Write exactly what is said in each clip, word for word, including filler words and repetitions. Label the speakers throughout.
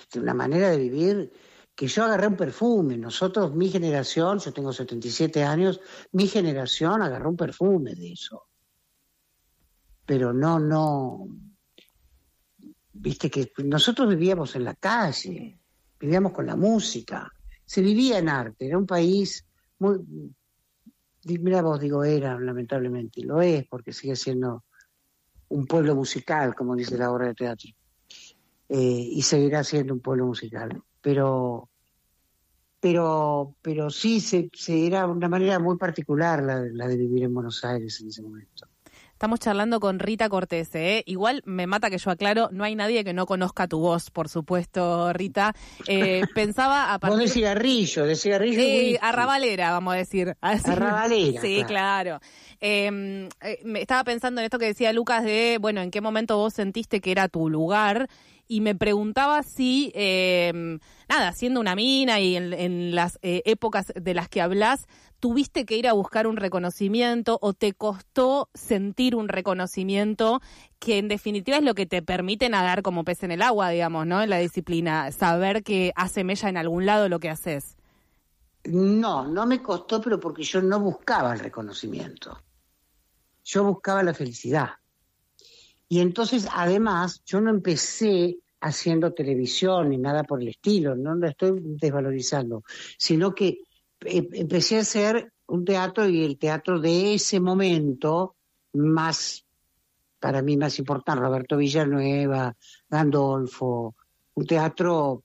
Speaker 1: una manera de vivir que yo agarré un perfume. Nosotros, mi generación, yo tengo setenta y siete años, mi generación agarró un perfume de eso. Pero no, no, viste que nosotros vivíamos en la calle, vivíamos con la música, se vivía en arte, era un país muy, mira vos, digo era, lamentablemente, lo es porque sigue siendo un pueblo musical, como dice la obra de teatro, eh, y seguirá siendo un pueblo musical, pero pero pero sí, se, se era una manera muy particular la, la de vivir en Buenos Aires en ese momento.
Speaker 2: Estamos charlando con Rita Cortese, ¿eh? Igual me mata que yo aclaro, no hay nadie que no conozca tu voz, por supuesto, Rita. Eh, pensaba a partir...
Speaker 1: Vos de cigarrillo, de cigarrillo
Speaker 2: eh,
Speaker 1: y
Speaker 2: arrabalera, vamos a decir. Así.
Speaker 1: Arrabalera,
Speaker 2: sí, claro. claro. Eh, eh, me estaba pensando en esto que decía Lucas de, bueno, en qué momento vos sentiste que era tu lugar, y me preguntaba si, eh, nada, siendo una mina y en, en las eh, épocas de las que hablás, ¿tuviste que ir a buscar un reconocimiento o te costó sentir un reconocimiento que en definitiva es lo que te permite nadar como pez en el agua, digamos, ¿no? En la disciplina, saber que hace mella en algún lado lo que haces.
Speaker 1: No, no me costó, pero porque yo no buscaba el reconocimiento. Yo buscaba la felicidad. Y entonces, además, yo no empecé haciendo televisión ni nada por el estilo, no lo estoy desvalorizando, sino que empecé a hacer un teatro, y el teatro de ese momento, más, para mí más importante, Roberto Villanueva, Gandolfo, un teatro,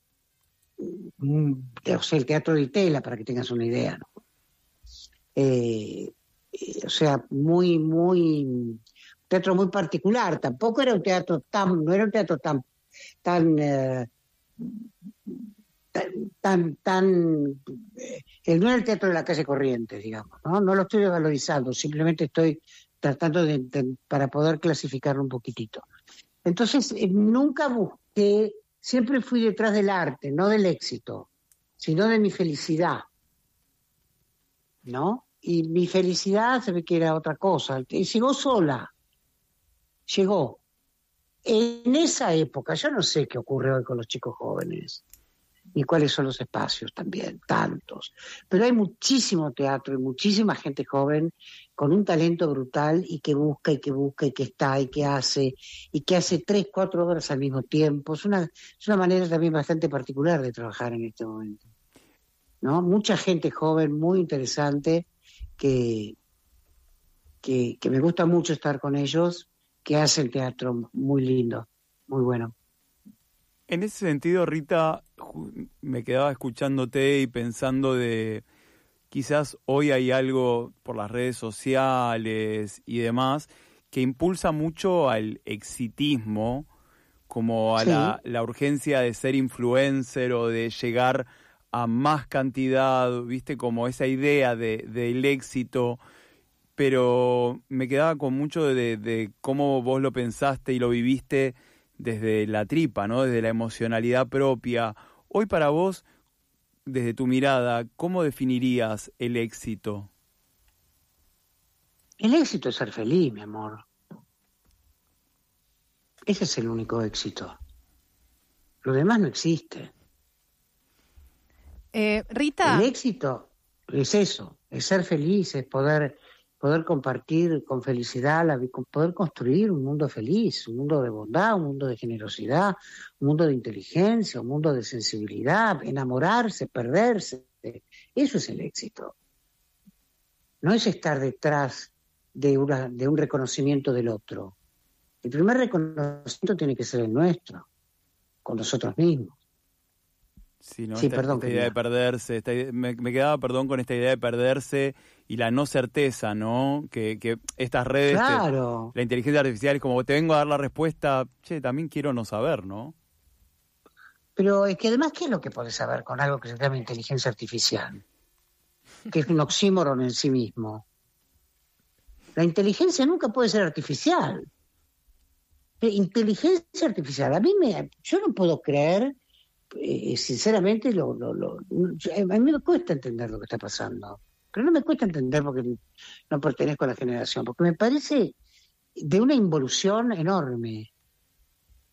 Speaker 1: o sea, el teatro de Itela, para que tengas una idea, ¿no? Eh, eh, o sea, muy, muy, teatro muy particular, tampoco era un teatro tan, no era un teatro tan, tan, eh, tan, tan, tan eh, no era el teatro de la calle Corrientes, digamos, ¿no? No lo estoy desvalorizando, simplemente estoy tratando de, de para poder clasificarlo un poquitito. Entonces, eh, nunca busqué, siempre fui detrás del arte, no del éxito, sino de mi felicidad, ¿no? Y mi felicidad se ve que era otra cosa, y llegó sola, llegó. En esa época, yo no sé qué ocurre hoy con los chicos jóvenes, ni cuáles son los espacios también, tantos, pero hay muchísimo teatro y muchísima gente joven con un talento brutal y que busca y que busca y que está y que hace, y que hace tres, cuatro horas al mismo tiempo. Es una, es una manera también bastante particular de trabajar en este momento, ¿no? Mucha gente joven, muy interesante, que, que, que me gusta mucho estar con ellos, que hacen teatro muy lindo, muy bueno.
Speaker 3: En ese sentido, Rita, me quedaba escuchándote y pensando de quizás hoy hay algo por las redes sociales y demás que impulsa mucho al exitismo, como a sí. la, la urgencia de ser influencer o de llegar a más cantidad, viste, como esa idea de del éxito, pero me quedaba con mucho de, de cómo vos lo pensaste y lo viviste desde la tripa, ¿no? Desde la emocionalidad propia. Hoy para vos, desde tu mirada, ¿cómo definirías el éxito?
Speaker 1: El éxito es ser feliz, mi amor. Ese es el único éxito. Lo demás no existe.
Speaker 2: Eh, Rita.
Speaker 1: El éxito es eso, es ser feliz, es poder, poder compartir con felicidad, la, poder construir un mundo feliz, un mundo de bondad, un mundo de generosidad, un mundo de inteligencia, un mundo de sensibilidad, enamorarse, perderse. Eso es el éxito. No es estar detrás de, una, de un reconocimiento del otro. El primer reconocimiento tiene que ser el nuestro, con nosotros mismos.
Speaker 3: Sí, ¿no?
Speaker 1: sí
Speaker 3: esta,
Speaker 1: perdón.
Speaker 3: Esta idea de perderse, esta idea, me, me quedaba, perdón, con esta idea de perderse y la no certeza, ¿no? Que, que estas redes,
Speaker 1: claro.
Speaker 3: te, la inteligencia artificial es como te vengo a dar la respuesta, che, también quiero no saber, ¿no?
Speaker 1: Pero es que además, ¿qué es lo que podés saber con algo que se llama inteligencia artificial? Que es un oxímoron en sí mismo. La inteligencia nunca puede ser artificial. Inteligencia artificial, a mí me, yo no puedo creer, eh, sinceramente, lo, lo, lo, a mí me cuesta entender lo que está pasando. Pero no me cuesta entender porque no pertenezco a la generación, porque me parece de una involución enorme.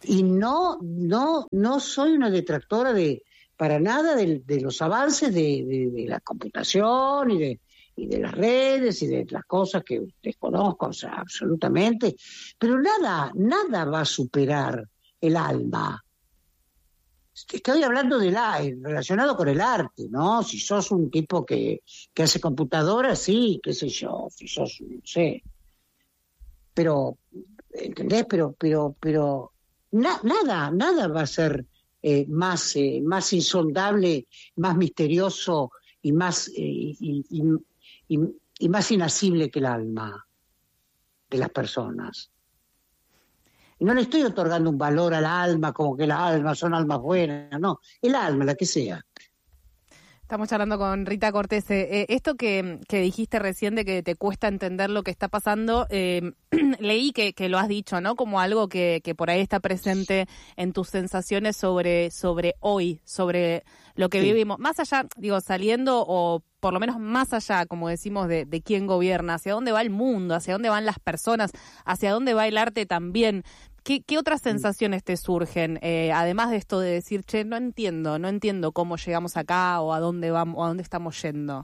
Speaker 1: Y no, no, no soy una detractora de para nada de, de los avances de, de, de la computación y de, y de las redes y de las cosas que desconozco, o sea, absolutamente. Pero nada, nada va a superar el alma. Estoy hablando de la, relacionado con el arte, ¿no? Si sos un tipo que, que hace computadoras, sí, qué sé yo, si sos, no sé. Pero, ¿entendés? Pero, pero, pero, na, nada, nada va a ser eh, más, eh, más insondable, más misterioso y más, eh, y, y, y, y más inasible que el alma de las personas. Y no le estoy otorgando un valor al alma, como que las almas son almas buenas, no, el alma, la que sea.
Speaker 2: Estamos charlando con Rita Cortés. Eh, esto que, que dijiste recién de que te cuesta entender lo que está pasando, eh, leí que, que lo has dicho, ¿no? Como algo que, que por ahí está presente en tus sensaciones sobre, sobre hoy, sobre lo que sí. vivimos. Más allá, digo, saliendo o por lo menos más allá, como decimos, de, de quién gobierna, hacia dónde va el mundo, hacia dónde van las personas, hacia dónde va el arte también. ¿Qué, qué otras sensaciones te surgen? Eh, además de esto de decir, che, no entiendo, no entiendo cómo llegamos acá o a dónde vamos, o a dónde estamos yendo.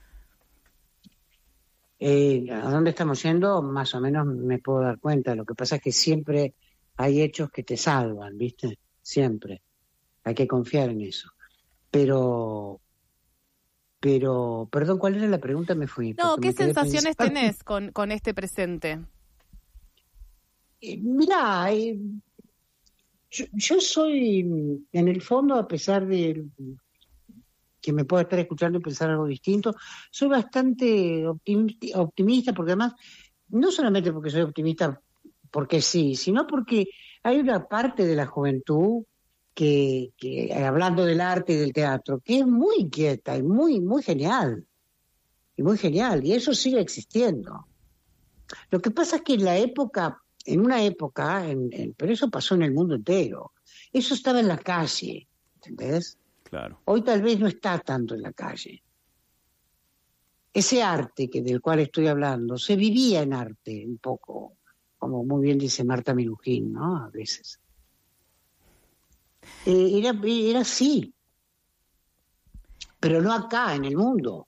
Speaker 1: Eh, a dónde estamos yendo, más o menos me puedo dar cuenta. Lo que pasa es que siempre hay hechos que te salvan, ¿viste? Siempre. Hay que confiar en eso. Pero, pero, perdón, ¿cuál era la pregunta? Me fui.
Speaker 2: No, ¿qué sensaciones
Speaker 1: pensando.
Speaker 2: tenés con, con este presente?
Speaker 1: Eh, mirá, eh, yo, yo soy, en el fondo, a pesar de que me pueda estar escuchando y pensar algo distinto, soy bastante optimista, optimista, porque además, no solamente porque soy optimista porque sí, sino porque hay una parte de la juventud que, que hablando del arte y del teatro, que es muy inquieta y muy, muy genial, y muy genial, y eso sigue existiendo. Lo que pasa es que en la época, en una época, en, en, pero eso pasó en el mundo entero, eso estaba en la calle, ¿entendés?
Speaker 3: Claro.
Speaker 1: Hoy tal vez no está tanto en la calle. Ese arte que del cual estoy hablando, se vivía en arte un poco, como muy bien dice Marta Minujín, ¿no? A veces. Eh, era, era así, pero no acá, en el mundo.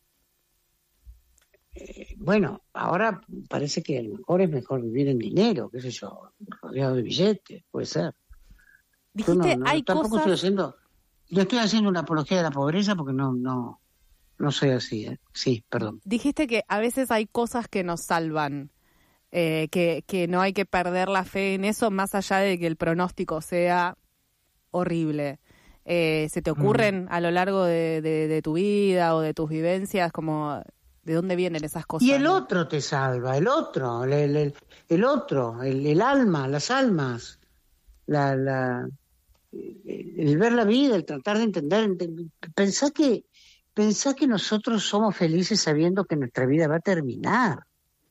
Speaker 1: Eh, bueno, ahora parece que a lo mejor es mejor vivir en dinero, qué sé yo, rodeado de billetes, puede ser.
Speaker 2: Dijiste,
Speaker 1: no, no,
Speaker 2: hay
Speaker 1: tampoco
Speaker 2: cosas...
Speaker 1: estoy haciendo, no estoy haciendo una apología de la pobreza porque no, no, no soy así, ¿eh? Sí, perdón.
Speaker 2: Dijiste que a veces hay cosas que nos salvan, eh, que, que no hay que perder la fe en eso, más allá de que el pronóstico sea horrible. Eh, ¿Se te ocurren mm. a lo largo de, de, de tu vida o de tus vivencias como... ¿De dónde vienen esas cosas?
Speaker 1: Y el
Speaker 2: ¿no?
Speaker 1: otro te salva, el otro, el, el, el, el otro, el, el alma, las almas, la, la, el, el ver la vida, el tratar de entender. Pensá que, pensá que nosotros somos felices sabiendo que nuestra vida va a terminar.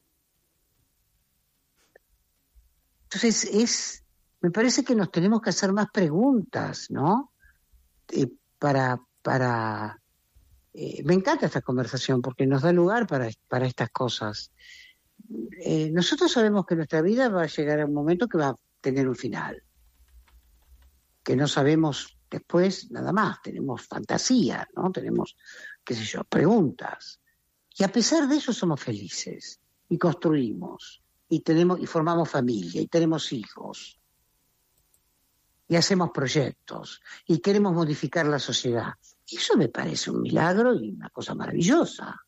Speaker 1: Entonces, es, me parece que nos tenemos que hacer más preguntas, ¿no? Eh, para, para... Eh, me encanta esta conversación porque nos da lugar para, para estas cosas. Eh, nosotros sabemos que nuestra vida va a llegar a un momento que va a tener un final, que no sabemos después nada más, tenemos fantasía, ¿no? Tenemos, qué sé yo, preguntas. Y a pesar de eso somos felices y construimos y tenemos y formamos familia y tenemos hijos y hacemos proyectos y queremos modificar la sociedad. Eso me parece un milagro y una cosa maravillosa.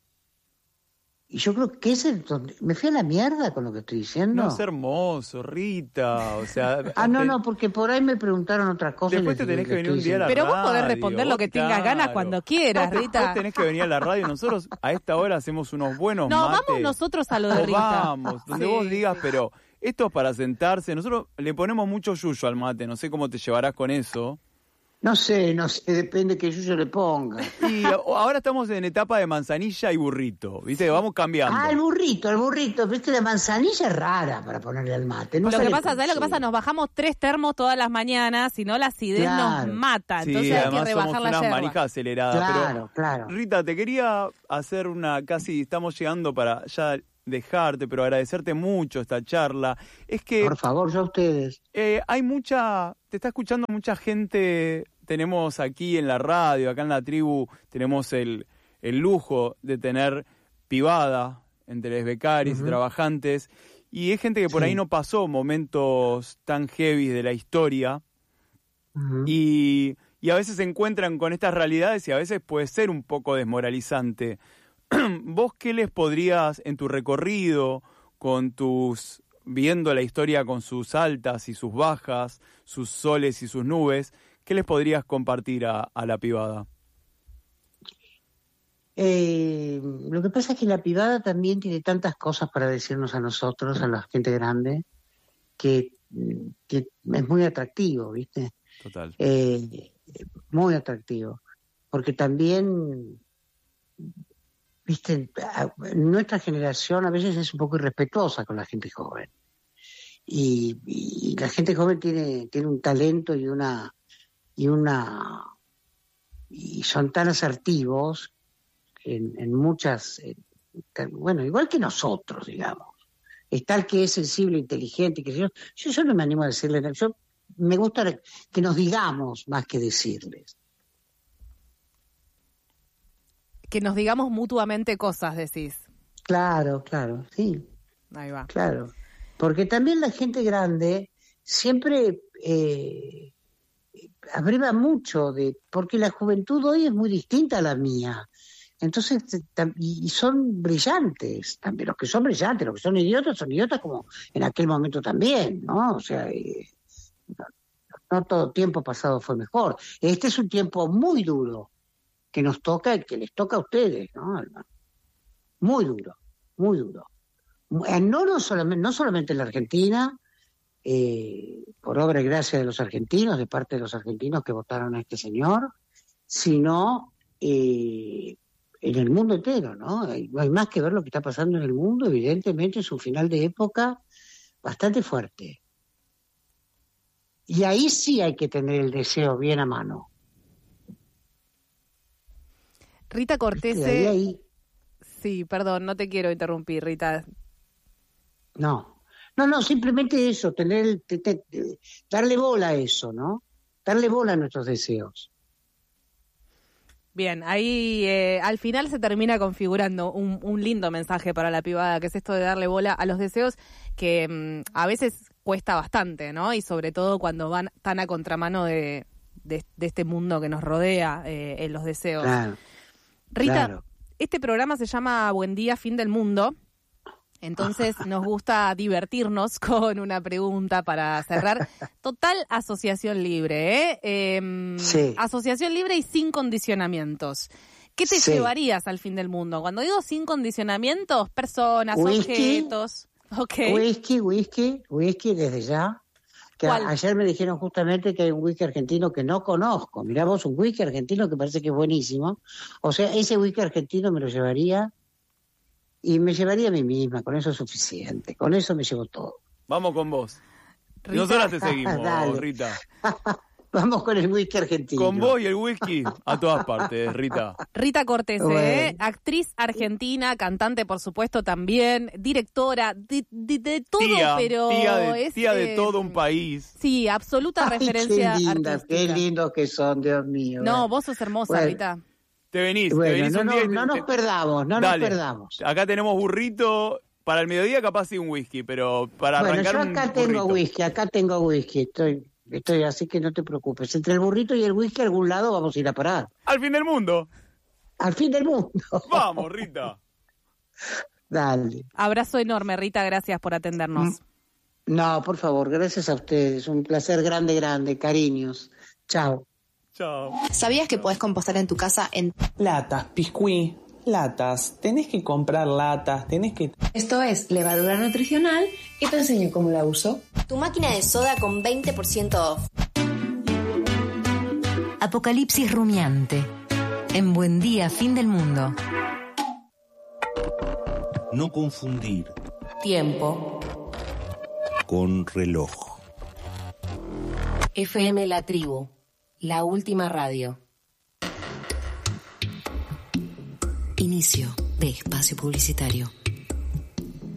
Speaker 1: Y yo creo que ese es donde... ¿Me fui a la mierda con lo que estoy diciendo?
Speaker 3: No, es hermoso, Rita, o sea...
Speaker 1: ah, no, no, porque por ahí me preguntaron otras cosas.
Speaker 3: Después te tenés que venir un día a la
Speaker 2: Pero
Speaker 3: radio.
Speaker 2: Pero vos podés responder lo que tengas
Speaker 3: claro.
Speaker 2: ganas cuando quieras,
Speaker 3: vos,
Speaker 2: Rita.
Speaker 3: Vos tenés que venir a la radio. Nosotros a esta hora hacemos unos buenos
Speaker 2: no,
Speaker 3: mates.
Speaker 2: No, vamos nosotros a lo de Rita.
Speaker 3: Vamos, donde
Speaker 2: sí.
Speaker 3: vos digas, pero esto es para sentarse. Nosotros le ponemos mucho yuyo al mate, no sé cómo te llevarás con eso.
Speaker 1: No sé, no sé, depende que yo le ponga.
Speaker 3: Y ahora estamos en etapa de manzanilla y burrito, ¿viste? Vamos cambiando.
Speaker 1: Ah, el burrito, el burrito. Viste, la manzanilla es rara para ponerle al mate. No
Speaker 2: lo que pasa, ¿sabes lo que pasa? Nos bajamos tres termos todas las mañanas, si no la acidez claro. nos mata. Entonces sí, hay que rebajar
Speaker 3: somos
Speaker 2: la
Speaker 3: unas
Speaker 2: yerba.
Speaker 3: manijas aceleradas.
Speaker 1: Claro,
Speaker 3: pero,
Speaker 1: claro.
Speaker 3: Rita, te quería hacer una casi, estamos llegando para ya dejarte, pero agradecerte mucho esta charla. Es que...
Speaker 1: Por favor, yo a ustedes.
Speaker 3: Eh, hay mucha... Te está escuchando mucha gente. Tenemos aquí en la radio, acá en la tribu, tenemos el, el lujo de tener pibada entre becarios uh-huh. y trabajantes. Y hay gente que por sí. ahí no pasó momentos tan heavy de la historia. Uh-huh. Y, y a veces se encuentran con estas realidades y a veces puede ser un poco desmoralizante. ¿Vos qué les podrías, en tu recorrido, con tus viendo la historia con sus altas y sus bajas, sus soles y sus nubes, qué les podrías compartir a, a la pibada?
Speaker 1: Eh, lo que pasa es que la pibada también tiene tantas cosas para decirnos a nosotros, a la gente grande, que, que es muy atractivo, ¿viste?
Speaker 3: Total.
Speaker 1: Eh, muy atractivo. Porque también, ¿viste? Nuestra generación a veces es un poco irrespetuosa con la gente joven. Y, y la gente joven tiene, tiene un talento y una... y una y son tan asertivos en, en muchas, en, bueno, igual que nosotros, digamos. Está el que es sensible, inteligente, que yo, yo, yo no me animo a decirle nada. Yo me gusta que nos digamos más que decirles.
Speaker 2: Que nos digamos mutuamente cosas, decís.
Speaker 1: Claro, claro, sí.
Speaker 2: Ahí va.
Speaker 1: Claro. Porque también la gente grande siempre eh, abreva mucho, de porque la juventud hoy es muy distinta a la mía. Entonces, y son brillantes, también los que son brillantes, los que son idiotas, son idiotas como en aquel momento también, ¿no? O sea, eh, no, no todo tiempo pasado fue mejor. Este es un tiempo muy duro que nos toca, que les toca a ustedes, ¿no? Muy duro, muy duro. No, no, solamente, no solamente en la Argentina, eh, por obra y gracia de los argentinos, de parte de los argentinos que votaron a este señor, sino... Eh, en el mundo entero, ¿no? Hay, hay más que ver lo que está pasando en el mundo, evidentemente es un final de época bastante fuerte. Y ahí sí hay que tener el deseo bien a mano.
Speaker 2: Rita Cortese...
Speaker 1: Ahí, ahí...
Speaker 2: Sí, perdón, no te quiero interrumpir, Rita.
Speaker 1: No, no, no, simplemente eso, tener, te, te, te, darle bola a eso, ¿no? Darle bola a nuestros deseos.
Speaker 2: Bien, ahí eh, al final se termina configurando un, un lindo mensaje para la pibada, que es esto de darle bola a los deseos que mmm, a veces cuesta bastante, ¿no? Y sobre todo cuando van tan a contramano de, de, de este mundo que nos rodea, eh, en los deseos.
Speaker 1: Claro,
Speaker 2: Rita,
Speaker 1: claro.
Speaker 2: Este programa se llama Buen Día, Fin del Mundo. Entonces nos gusta divertirnos con una pregunta para cerrar. Total asociación libre, ¿eh? eh
Speaker 1: sí.
Speaker 2: Asociación libre y sin condicionamientos. ¿Qué te sí. llevarías al fin del mundo? Cuando digo sin condicionamientos, personas,
Speaker 1: whisky,
Speaker 2: objetos. Okay.
Speaker 1: Whisky, whisky, whisky desde ya. Que a, ayer me dijeron justamente que hay un whisky argentino que no conozco. Mirá vos, un whisky argentino que parece que es buenísimo. O sea, ese whisky argentino me lo llevaría... Y me llevaría a mí misma, con eso es suficiente, con eso me llevo todo.
Speaker 3: Vamos con vos. Rita. Nosotras te seguimos, Rita.
Speaker 1: Vamos con el whisky argentino.
Speaker 3: Con vos y el whisky a todas partes, Rita.
Speaker 2: Rita Cortese, bueno. ¿eh? Actriz argentina, cantante por supuesto también, directora, de, de, de todo,
Speaker 3: tía,
Speaker 2: pero...
Speaker 3: Tía, de,
Speaker 2: es,
Speaker 3: tía de
Speaker 2: eh,
Speaker 3: todo un país.
Speaker 2: Sí, absoluta
Speaker 1: Ay,
Speaker 2: referencia
Speaker 1: qué lindas,
Speaker 2: artística.
Speaker 1: Qué lindos que son, Dios mío.
Speaker 2: No,
Speaker 1: bueno.
Speaker 2: vos sos hermosa,
Speaker 1: bueno.
Speaker 2: Rita.
Speaker 3: Te venís,
Speaker 1: bueno,
Speaker 3: te venís
Speaker 1: no,
Speaker 3: un
Speaker 1: no,
Speaker 3: día.
Speaker 1: No
Speaker 3: te,
Speaker 1: nos perdamos, no
Speaker 3: dale.
Speaker 1: nos perdamos.
Speaker 3: Acá tenemos burrito. Para el mediodía capaz sí un whisky, pero para
Speaker 1: bueno,
Speaker 3: arrancar
Speaker 1: yo acá
Speaker 3: un
Speaker 1: tengo
Speaker 3: burrito.
Speaker 1: whisky, acá tengo whisky, estoy, estoy así que no te preocupes. Entre el burrito y el whisky a algún lado vamos a ir a parar.
Speaker 3: Al fin del mundo.
Speaker 1: Al fin del mundo.
Speaker 3: Vamos, Rita.
Speaker 1: Dale.
Speaker 2: Abrazo enorme, Rita, gracias por atendernos.
Speaker 1: No, por favor, gracias a ustedes, un placer grande, grande, cariños. Chao.
Speaker 3: Chao.
Speaker 4: ¿Sabías que podés compostar en tu casa en
Speaker 5: latas, piscuí, latas? Tenés que comprar latas, tenés que...
Speaker 6: Esto es levadura nutricional y te enseño cómo la uso.
Speaker 7: Tu máquina de soda con veinte por ciento off.
Speaker 8: Apocalipsis rumiante. En Buen Día, Fin del Mundo.
Speaker 9: No confundir
Speaker 6: tiempo
Speaker 9: con reloj.
Speaker 6: F M La Tribu. La última radio.
Speaker 8: Inicio de espacio publicitario.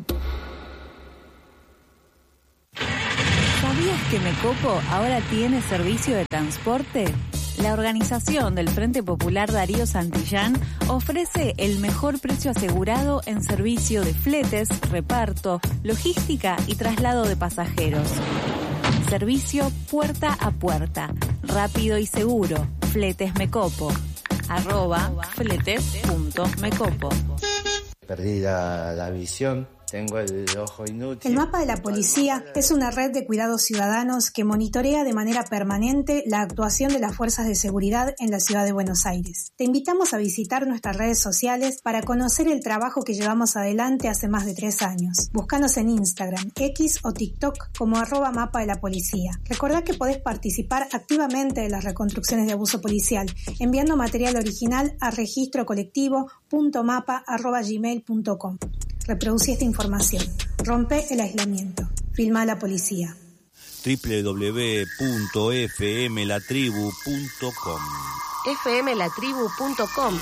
Speaker 10: que Mecopo ahora tiene servicio de transporte? La organización del Frente Popular Darío Santillán ofrece el mejor precio asegurado en servicio de fletes, reparto, logística y traslado de pasajeros. Servicio puerta a puerta, rápido y seguro. Fletes Mecopo. Arroba fletes.mecopo.
Speaker 11: Perdí la, la visión. Tengo el ojo inútil.
Speaker 12: El mapa de la policía es una red de cuidados ciudadanos que monitorea de manera permanente la actuación de las fuerzas de seguridad en la ciudad de Buenos Aires. Te invitamos a visitar nuestras redes sociales para conocer el trabajo que llevamos adelante hace más de tres años. Búscanos en Instagram, X o TikTok como arroba mapa de la policía. Recordá que podés participar activamente de las reconstrucciones de abuso policial enviando material original a registro colectivo punto mapa arroba gmail punto com. Reproducí esta información. Rompe el aislamiento. Filma a la policía.
Speaker 9: doble u doble u doble u punto f m la tribu punto com
Speaker 7: f m la tribu punto com.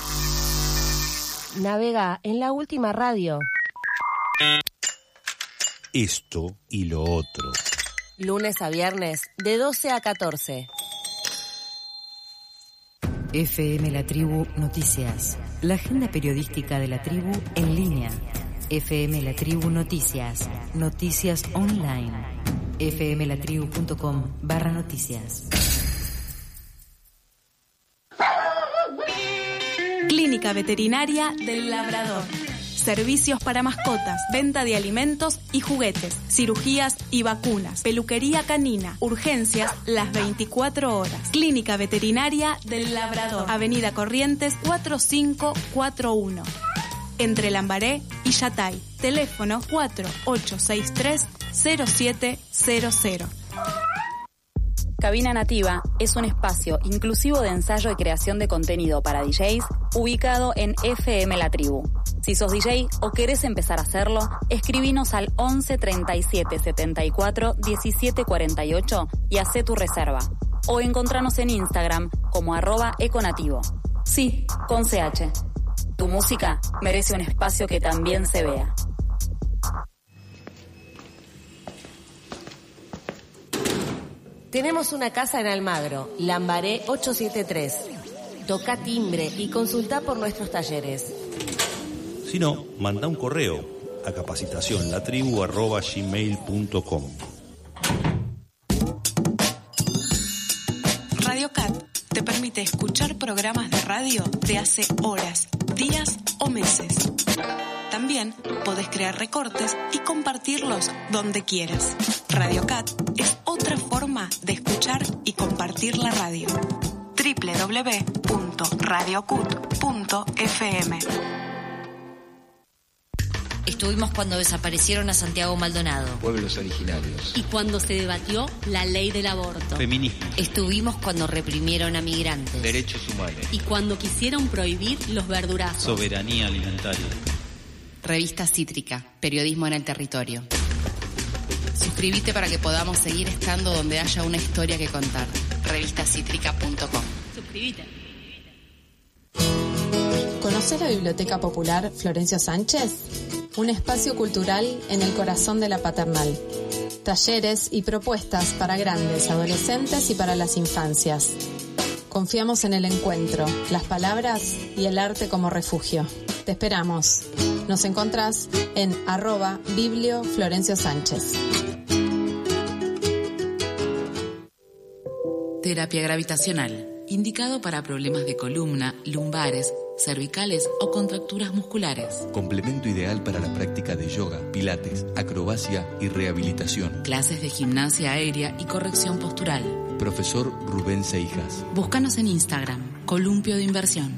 Speaker 7: Navega en la última radio.
Speaker 9: Esto y lo otro.
Speaker 7: Lunes a viernes de doce a catorce.
Speaker 8: F M La Tribu Noticias. La agenda periodística de la tribu en línea. F M La Tribu Noticias. Noticias online. f m la tribu punto com barra noticias.
Speaker 13: Clínica Veterinaria del Labrador. Servicios para mascotas, venta de alimentos y juguetes, cirugías y vacunas, peluquería canina, urgencias las veinticuatro horas. Clínica Veterinaria del Labrador. Avenida Corrientes cuatro cinco cuatro uno. Entre Lambaré y Yatay. Teléfono cuatro ocho seis tres cero siete cero cero.
Speaker 14: Cabina Nativa es un espacio inclusivo de ensayo y creación de contenido para D Js ubicado en F M La Tribu. Si sos D J o querés empezar a hacerlo, escribinos al once treinta y siete setenta y cuatro diecisiete cuarenta y ocho y hacé tu reserva. O encontranos en Instagram como arroba econativo. Sí, con C H. Tu música merece un espacio que también se vea.
Speaker 7: Tenemos una casa en Almagro, Lambaré ochocientos setenta y tres. Toca timbre y consulta por nuestros talleres.
Speaker 9: Si no, manda un correo a capacitación la tribu arroba gmail punto com.
Speaker 13: Radio Cat te permite escuchar programas de radio de hace horas, días o meses. También podés crear recortes y compartirlos donde quieras. Radio Cat es otra forma de escuchar y compartir la radio. doble u doble u doble u punto radio cut punto f m.
Speaker 15: Estuvimos cuando desaparecieron a Santiago Maldonado.
Speaker 16: Pueblos originarios.
Speaker 15: Y cuando se debatió la ley del aborto.
Speaker 16: Feminismo.
Speaker 15: Estuvimos cuando reprimieron a migrantes.
Speaker 16: Derechos humanos.
Speaker 15: Y cuando quisieron prohibir los verdurazos.
Speaker 16: Soberanía alimentaria.
Speaker 17: Revista Cítrica, periodismo en el territorio. Suscríbete para que podamos seguir estando donde haya una historia que contar. revista cítrica punto com.
Speaker 15: Suscríbete.
Speaker 18: ¿Conoces la Biblioteca Popular Florencio Sánchez? Un espacio cultural en el corazón de la Paternal. Talleres y propuestas para grandes, adolescentes y para las infancias. Confiamos en el encuentro, las palabras y el arte como refugio. Te esperamos. Nos encontrás en arroba Biblio Florencio Sánchez.
Speaker 17: Terapia gravitacional. Indicado para problemas de columna, lumbares, cervicales o contracturas musculares.
Speaker 16: Complemento ideal para la práctica de yoga, pilates, acrobacia y rehabilitación.
Speaker 17: Clases de gimnasia aérea y corrección postural.
Speaker 16: Profesor Rubén Seijas.
Speaker 17: Búscanos en Instagram, Columpio de Inversión.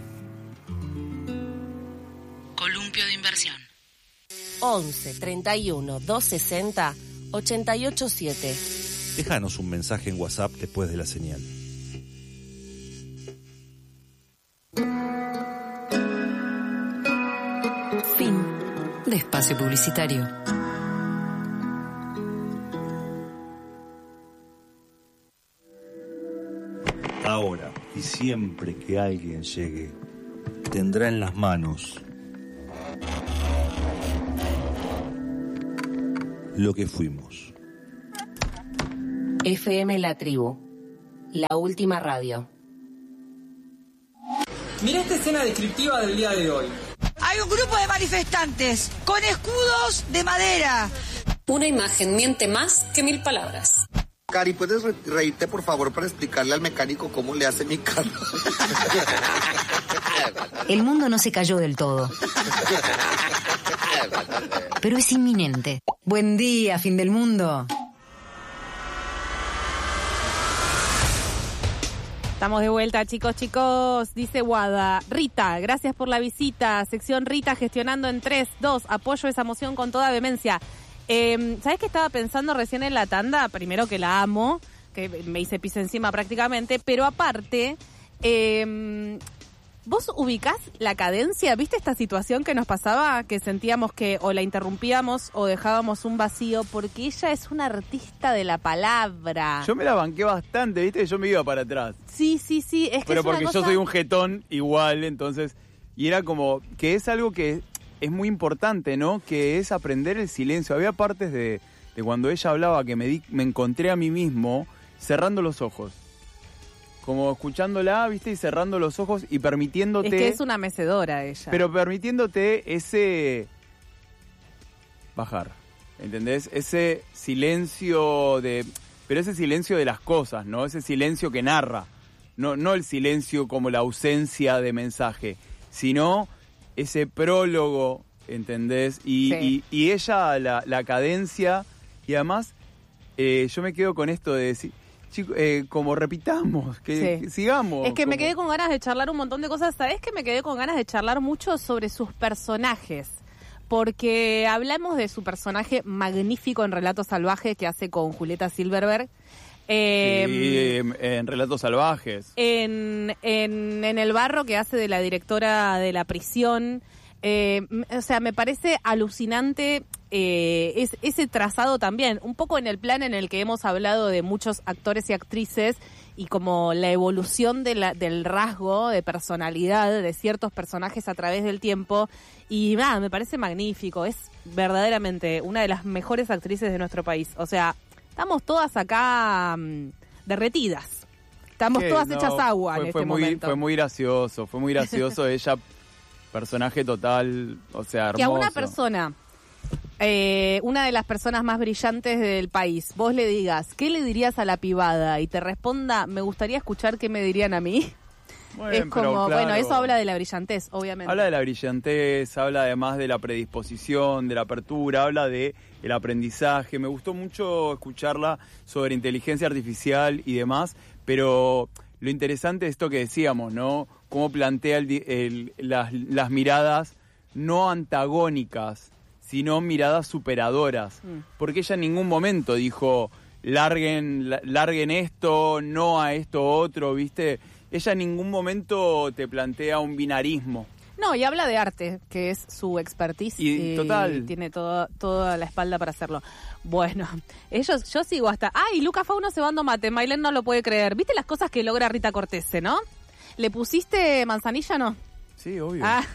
Speaker 17: Columpio de Inversión.
Speaker 7: once treinta y uno doscientos sesenta ochenta y ocho siete.
Speaker 9: Déjanos un mensaje en WhatsApp después de la señal.
Speaker 8: Fin de espacio publicitario.
Speaker 9: Ahora y siempre que alguien llegue, tendrá en las manos lo que fuimos.
Speaker 7: F M La Tribu, la última radio.
Speaker 19: Mirá esta escena descriptiva del día de hoy.
Speaker 20: Hay un grupo de manifestantes con escudos de madera.
Speaker 17: Una imagen miente más que mil palabras.
Speaker 21: Cari, ¿puedes re- reírte por favor para explicarle al mecánico cómo le hace mi carro?
Speaker 8: El mundo no se cayó del todo, pero es inminente. Buen día, fin del mundo.
Speaker 2: Estamos de vuelta, chicos, chicos. Dice Wada. Rita, gracias por la visita. Sección Rita gestionando en tres, dos. Apoyo esa moción con toda vehemencia. Eh, ¿Sabés qué estaba pensando recién en la tanda? Primero que la amo, que me hice pis encima prácticamente, pero aparte, eh, ¿vos ubicás la cadencia? ¿Viste esta situación que nos pasaba? Que sentíamos que o la interrumpíamos o dejábamos un vacío, porque ella es una artista de la palabra.
Speaker 3: Yo me la banqué bastante, ¿viste? Yo me iba para atrás.
Speaker 2: Sí, sí, sí. Es que
Speaker 3: Pero
Speaker 2: es una
Speaker 3: porque
Speaker 2: cosa...
Speaker 3: yo soy un jetón igual, entonces... Y era como que es algo que es muy importante, ¿no? Que es aprender el silencio. Había partes de, de cuando ella hablaba que me, di, me encontré a mí mismo cerrando los ojos. Como escuchándola, ¿viste? Y cerrando los ojos y permitiéndote...
Speaker 2: Es que es una mecedora ella.
Speaker 3: Pero permitiéndote ese... bajar, ¿entendés? Ese silencio de... Pero ese silencio de las cosas, ¿no? Ese silencio que narra. No, no el silencio como la ausencia de mensaje, sino ese prólogo, ¿entendés? Y,
Speaker 2: Sí.
Speaker 3: y, y ella, la, la cadencia, y además eh, yo me quedo con esto de decir, chicos, eh, como repitamos, que,
Speaker 2: Sí.
Speaker 3: que sigamos.
Speaker 2: Es que me
Speaker 3: como-
Speaker 2: quedé con ganas de charlar un montón de cosas. ¿Sabés que me quedé con ganas de charlar mucho sobre sus personajes? Porque hablamos de su personaje magnífico en Relatos Salvajes que hace con Julieta Silverberg. Eh,
Speaker 3: Sí, en Relatos Salvajes.
Speaker 2: En, en, en El Barro, que hace de la directora de la prisión. Eh, m- o sea, me parece alucinante eh, es, ese trazado también, un poco en el plan en el que hemos hablado de muchos actores y actrices y como la evolución de la, del rasgo de personalidad de ciertos personajes a través del tiempo. Y nada, me parece magnífico, es verdaderamente una de las mejores actrices de nuestro país. O sea, estamos todas acá mm, derretidas. Estamos
Speaker 3: Que
Speaker 2: todas
Speaker 3: no,
Speaker 2: hechas agua
Speaker 3: fue,
Speaker 2: en
Speaker 3: fue
Speaker 2: este
Speaker 3: muy,
Speaker 2: momento.
Speaker 3: Fue muy gracioso, fue muy gracioso ella, personaje total, o sea, hermoso.
Speaker 2: Que a una persona, eh, una de las personas más brillantes del país, vos le digas, ¿qué le dirías a la pibada? Y te responda, me gustaría escuchar qué me dirían a mí.
Speaker 3: Bueno,
Speaker 2: es
Speaker 3: pero
Speaker 2: como,
Speaker 3: claro,
Speaker 2: bueno, eso habla de la brillantez, obviamente.
Speaker 3: Habla de la brillantez, habla además de la predisposición, de la apertura, habla de el aprendizaje. Me gustó mucho escucharla sobre inteligencia artificial y demás, pero lo interesante es esto que decíamos, ¿no? Cómo plantea el, di- el- las, las miradas no antagónicas, sino miradas superadoras.
Speaker 2: Mm.
Speaker 3: Porque ella en ningún momento dijo, larguen, la- larguen esto, no a esto otro, ¿viste? Ella en ningún momento te plantea un binarismo.
Speaker 2: No, y habla de arte, que es su expertise.
Speaker 3: Y, total.
Speaker 2: Tiene todo, toda la espalda para hacerlo. Bueno, ellos, yo sigo hasta... ¡Ay, Luca Fauno cebando mate! Mailén no lo puede creer. ¿Viste las cosas que logra Rita Cortese, no? ¿Le pusiste manzanilla, no?
Speaker 3: Sí, obvio.
Speaker 2: Ah,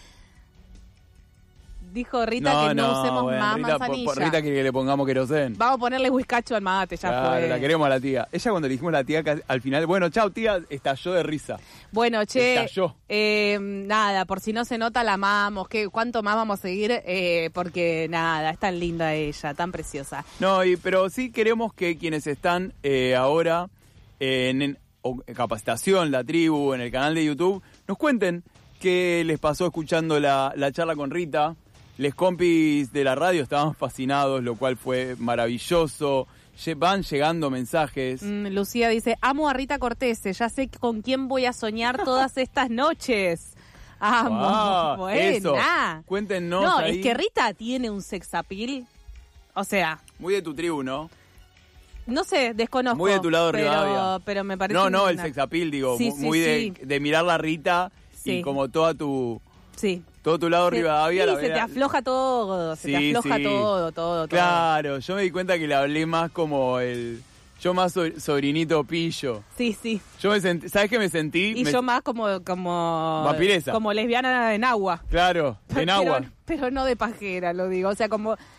Speaker 2: dijo Rita que no, usemos
Speaker 3: bueno,
Speaker 2: más
Speaker 3: Rita,
Speaker 2: manzanilla.
Speaker 3: por- por Rita quiere que le pongamos querosén.
Speaker 2: Vamos a ponerle whiskacho al mate, ya
Speaker 3: Claro,
Speaker 2: fue.
Speaker 3: la queremos a la tía. Ella cuando le dijimos a la tía que al final, bueno, chao tía, estalló de risa.
Speaker 2: Bueno, che,
Speaker 3: Estalló.
Speaker 2: eh, nada, por si no se nota, la amamos. ¿Qué, ¿Cuánto más vamos a seguir? Eh, porque nada, es tan linda ella, tan preciosa.
Speaker 3: No, y, pero sí queremos que quienes están eh, ahora en, en o- capacitación, la tribu, en el canal de YouTube, nos cuenten qué les pasó escuchando la, la charla con Rita. Les compis de la radio estaban fascinados, lo cual fue maravilloso. Lle- Van llegando mensajes.
Speaker 2: Mm, Lucía dice, amo a Rita Cortese, ya sé con quién voy a soñar todas estas noches. Amo,
Speaker 3: Ah,
Speaker 2: buena.
Speaker 3: eso. Cuéntenos
Speaker 2: No,
Speaker 3: ahí.
Speaker 2: es que Rita tiene un sex appeal, o sea,
Speaker 3: Muy de tu tribu, ¿no?
Speaker 2: no sé, desconozco.
Speaker 3: Muy de tu lado,
Speaker 2: pero,
Speaker 3: Rivadavia.
Speaker 2: pero me parece
Speaker 3: No, no, el
Speaker 2: una-
Speaker 3: sex appeal, digo,
Speaker 2: Sí,
Speaker 3: mu-
Speaker 2: sí,
Speaker 3: muy de,
Speaker 2: sí.
Speaker 3: de mirar la Rita
Speaker 2: Sí.
Speaker 3: y como toda tu...
Speaker 2: Sí.
Speaker 3: Todo tu lado
Speaker 2: Se-
Speaker 3: Rivadavia.
Speaker 2: sí,
Speaker 3: la
Speaker 2: se
Speaker 3: vera-
Speaker 2: te afloja todo, se te
Speaker 3: Sí,
Speaker 2: afloja
Speaker 3: sí.
Speaker 2: todo, todo, todo.
Speaker 3: Claro, yo me di cuenta que le hablé más como el... Yo más so- sobrinito pillo.
Speaker 2: Sí, sí.
Speaker 3: Yo me sentí... ¿Sabes qué me sentí?
Speaker 2: Y
Speaker 3: Me-
Speaker 2: yo más como como
Speaker 3: Vampiresa.
Speaker 2: como lesbiana en agua.
Speaker 3: Claro, en
Speaker 2: Pero-
Speaker 3: agua.
Speaker 2: Pero no de pajera, lo digo. O sea, como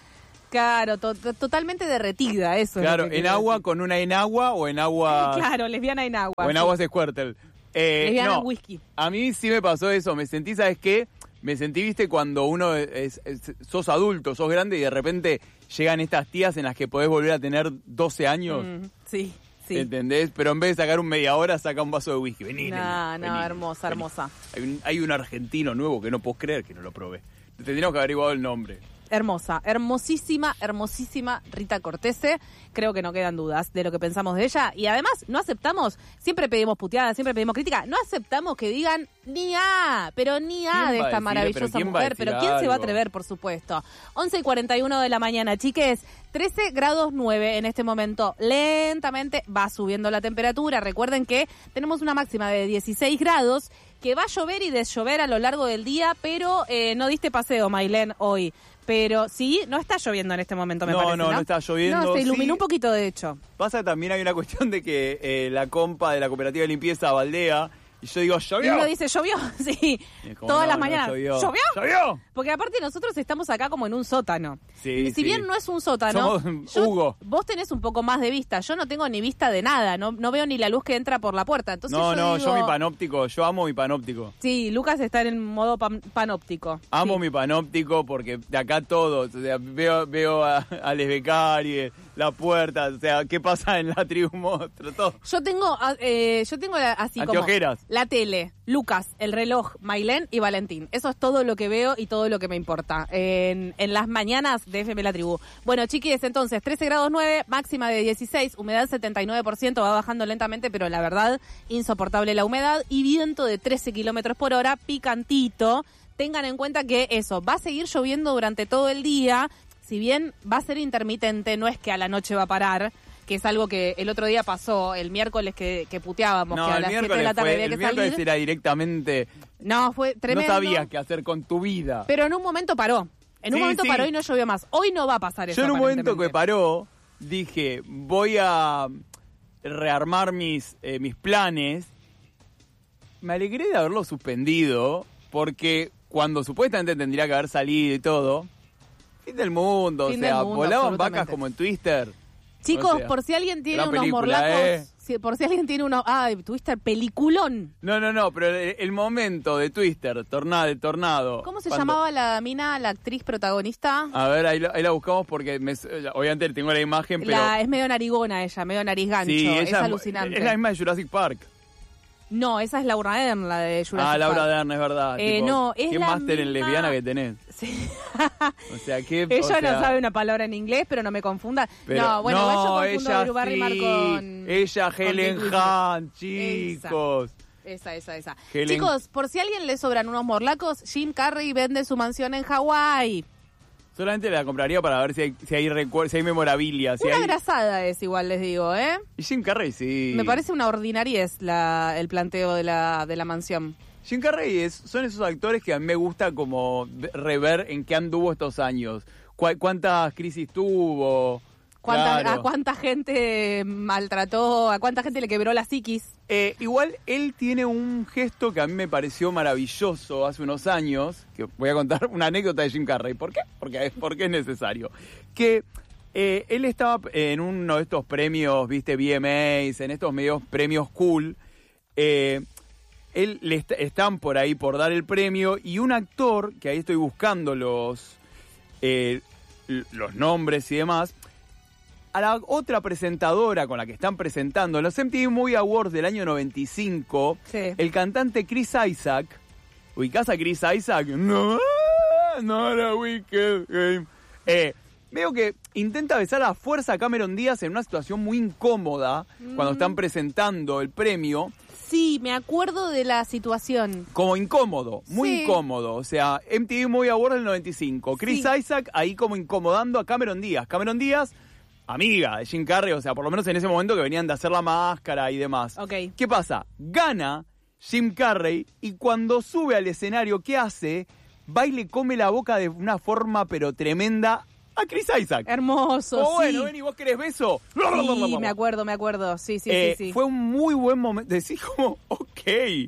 Speaker 2: Claro, to- to- totalmente derretida, eso.
Speaker 3: Claro,
Speaker 2: es lo que
Speaker 3: en
Speaker 2: quiero
Speaker 3: agua
Speaker 2: decir.
Speaker 3: con una enagua o en agua...
Speaker 2: Claro, lesbiana en agua.
Speaker 3: O en
Speaker 2: sí.
Speaker 3: aguas de Squirtle. Eh,
Speaker 2: Lesbiana
Speaker 3: no,
Speaker 2: en whisky.
Speaker 3: A mí sí me pasó eso. Me sentí, ¿sabes qué? Me sentí, viste, cuando uno es, es- sos adulto, sos grande y de repente llegan estas tías en las que podés volver a tener doce años.
Speaker 2: Mm, sí, sí.
Speaker 3: ¿Entendés? Pero en vez de sacar un media hora, saca un vaso de whisky. Vení,
Speaker 2: No,
Speaker 3: nena,
Speaker 2: no,
Speaker 3: vení,
Speaker 2: hermosa,
Speaker 3: vení.
Speaker 2: hermosa.
Speaker 3: Hay un, hay un argentino nuevo que no puedo creer que no lo probé. Tendríamos que haber averiguado el nombre.
Speaker 2: Hermosa, hermosísima, hermosísima Rita Cortese. Creo que no quedan dudas de lo que pensamos de ella. Y además, no aceptamos, siempre pedimos puteadas, siempre pedimos crítica, no aceptamos que digan ni A, pero ni A
Speaker 3: ¿Quién
Speaker 2: de
Speaker 3: va a
Speaker 2: esta
Speaker 3: decir?
Speaker 2: maravillosa
Speaker 3: ¿Pero quién va a
Speaker 2: mujer.
Speaker 3: decir
Speaker 2: Pero ¿quién se va a
Speaker 3: algo?
Speaker 2: atrever, por supuesto? once y cuarenta y uno de la mañana, chiques. trece grados nueve en este momento. Lentamente va subiendo la temperatura. Recuerden que tenemos una máxima de dieciséis grados, que va a llover y desllover a lo largo del día, pero eh, no diste paseo, Mailén, hoy. Pero sí, no está lloviendo en este momento, me
Speaker 3: No,
Speaker 2: parece, ¿no?
Speaker 3: no, no está lloviendo,
Speaker 2: No, se iluminó
Speaker 3: sí.
Speaker 2: un poquito, de hecho.
Speaker 3: Pasa que también hay una cuestión de que eh, la compa de la cooperativa de limpieza baldea. Y yo digo,
Speaker 2: Y
Speaker 3: ¿llovió?
Speaker 2: uno dice, ¿llovió? Sí,
Speaker 3: Y es como,
Speaker 2: todas
Speaker 3: no,
Speaker 2: las
Speaker 3: no,
Speaker 2: mañanas.
Speaker 3: llovió.
Speaker 2: ¿Llovió?
Speaker 3: ¿Llovió?
Speaker 2: Porque aparte nosotros estamos acá como en un sótano.
Speaker 3: Sí,
Speaker 2: si
Speaker 3: sí.
Speaker 2: bien no es un sótano,
Speaker 3: Somos
Speaker 2: yo-
Speaker 3: Hugo.
Speaker 2: vos tenés un poco más de vista. Yo no tengo ni vista de nada, no, no veo ni la luz que entra por la puerta. Entonces
Speaker 3: No,
Speaker 2: yo
Speaker 3: no,
Speaker 2: digo,
Speaker 3: yo mi panóptico, yo amo mi panóptico.
Speaker 2: Sí, Lucas está en modo pan- panóptico.
Speaker 3: Amo
Speaker 2: Sí.
Speaker 3: mi panóptico porque de acá todo, o sea, veo, veo a, a Les Becari, la puerta, o sea, qué pasa en la tribu monstruo, todo.
Speaker 2: Yo tengo, ah, eh, yo tengo la- así como
Speaker 3: Anteojeras.
Speaker 2: la tele, Lucas, el reloj, Mailén y Valentín. Eso es todo lo que veo y todo lo que me importa en, en las mañanas de F M La Tribu. Bueno, chiquis, entonces, trece grados nueve, máxima de dieciséis, humedad setenta y nueve por ciento, va bajando lentamente, pero la verdad, insoportable la humedad, y viento de trece kilómetros por hora, picantito. Tengan en cuenta que eso, va a seguir lloviendo durante todo el día, si bien va a ser intermitente, no es que a la noche va a parar, que es algo que el otro día pasó, el miércoles que, que puteábamos,
Speaker 3: No,
Speaker 2: que a
Speaker 3: el
Speaker 2: las siete de
Speaker 3: miércoles,
Speaker 2: la tarde
Speaker 3: fue,
Speaker 2: había
Speaker 3: el
Speaker 2: que
Speaker 3: miércoles
Speaker 2: salir.
Speaker 3: era directamente,
Speaker 2: No, fue tremendo.
Speaker 3: no sabías qué hacer con tu vida.
Speaker 2: Pero en un momento paró. En un
Speaker 3: Sí,
Speaker 2: momento
Speaker 3: sí.
Speaker 2: paró y no llovió más. Hoy no va a pasar eso.
Speaker 3: Yo en un momento que
Speaker 2: aparentemente.
Speaker 3: paró, dije, voy a rearmar mis, eh, mis planes. Me alegré de haberlo suspendido, porque cuando supuestamente tendría que haber salido y todo, fin del mundo,
Speaker 2: Fin
Speaker 3: o sea,
Speaker 2: del mundo,
Speaker 3: volaban
Speaker 2: absolutamente.
Speaker 3: vacas como en Twister.
Speaker 2: Chicos,
Speaker 3: O sea,
Speaker 2: por si alguien tiene
Speaker 3: gran
Speaker 2: unos
Speaker 3: película,
Speaker 2: morlacos,
Speaker 3: ¿eh?
Speaker 2: si- por si alguien tiene unos... Ay, tuviste el peliculón.
Speaker 3: No, no, no, pero el, el momento de Twister, tornado, de tornado.
Speaker 2: ¿Cómo se
Speaker 3: cuando-
Speaker 2: llamaba la mina, la actriz protagonista?
Speaker 3: A ver, ahí, la- ahí la buscamos porque me- obviamente tengo la imagen, pero...
Speaker 2: La, es medio narigona ella, medio nariz gancho.
Speaker 3: sí,
Speaker 2: es
Speaker 3: ella
Speaker 2: alucinante.
Speaker 3: es la misma de Jurassic Park.
Speaker 2: No, esa es Laura Dern, la de Jurassic
Speaker 3: Ah, Laura
Speaker 2: Park.
Speaker 3: Dern, es verdad.
Speaker 2: Eh,
Speaker 3: tipo,
Speaker 2: no, es
Speaker 3: ¿qué
Speaker 2: la
Speaker 3: máster en
Speaker 2: misma-
Speaker 3: lesbiana que tenés?
Speaker 2: Sí.
Speaker 3: O sea, ¿qué?
Speaker 2: Ella
Speaker 3: o sea,
Speaker 2: no sabe una palabra en inglés, pero no me confunda.
Speaker 3: pero-
Speaker 2: no, bueno, igual yo
Speaker 3: no,
Speaker 2: confundo
Speaker 3: ella
Speaker 2: Drew Barrymore
Speaker 3: sí.
Speaker 2: con...
Speaker 3: Ella,
Speaker 2: con
Speaker 3: Helen
Speaker 2: Kate Winslet.
Speaker 3: Hunt, chicos.
Speaker 2: Esa, esa, esa.
Speaker 3: Helen-
Speaker 2: Chicos, por si a alguien le sobran unos morlacos, Jim Carrey vende su mansión en Hawái.
Speaker 3: Solamente la compraría para ver si hay, si hay, recuer- si hay memorabilia. Si
Speaker 2: Una
Speaker 3: hay...
Speaker 2: grasada es igual, les digo, ¿eh?
Speaker 3: Y Jim Carrey, sí.
Speaker 2: Me parece una ordinariez la, el planteo de la, de la mansión.
Speaker 3: Jim Carrey es, son esos actores que a mí me gusta como ve- rever en qué anduvo estos años. Cu- ¿Cuántas crisis tuvo?
Speaker 2: ¿Cuánta,
Speaker 3: Claro.
Speaker 2: ¿A cuánta gente maltrató? ¿A cuánta gente le quebró la psiquis?
Speaker 3: Eh, igual él tiene un gesto que a mí me pareció maravilloso hace unos años, que voy a contar una anécdota de Jim Carrey. ¿Por qué? Porque, porque es necesario. Que eh, él estaba en uno de estos premios, viste, V M As, en estos medios premios cool. Eh, él le est- están por ahí por dar el premio y un actor, que ahí estoy buscando los, eh, l- los nombres y demás, a la otra presentadora con la que están presentando en los M T V Movie Awards del año noventa y cinco,
Speaker 2: Sí.
Speaker 3: el cantante Chris Isaac. ¿Ubicás a Chris Isaac? No, no era Wicked Game. Eh, veo que intenta besar a fuerza a Cameron Díaz en una situación muy incómoda cuando están presentando el premio.
Speaker 2: Sí, me acuerdo de la situación.
Speaker 3: Como incómodo, muy
Speaker 2: Sí.
Speaker 3: incómodo. O sea, M T V Movie Awards del noventa y cinco. Chris
Speaker 2: Sí.
Speaker 3: Isaac ahí como incomodando a Cameron Díaz. Cameron Díaz, amiga de Jim Carrey, o sea, por lo menos en ese momento que venían de hacer la máscara y demás.
Speaker 2: Ok.
Speaker 3: ¿Qué pasa? Gana Jim Carrey y cuando sube al escenario, ¿qué hace? Va y le come la boca de una forma pero tremenda a Chris Isaac.
Speaker 2: Hermoso,
Speaker 3: Oh,
Speaker 2: sí.
Speaker 3: bueno, ven y vos querés beso.
Speaker 2: Sí, me acuerdo, me acuerdo. Sí, sí,
Speaker 3: Eh,
Speaker 2: sí, sí.
Speaker 3: Fue un muy buen momento. Decís como, ok.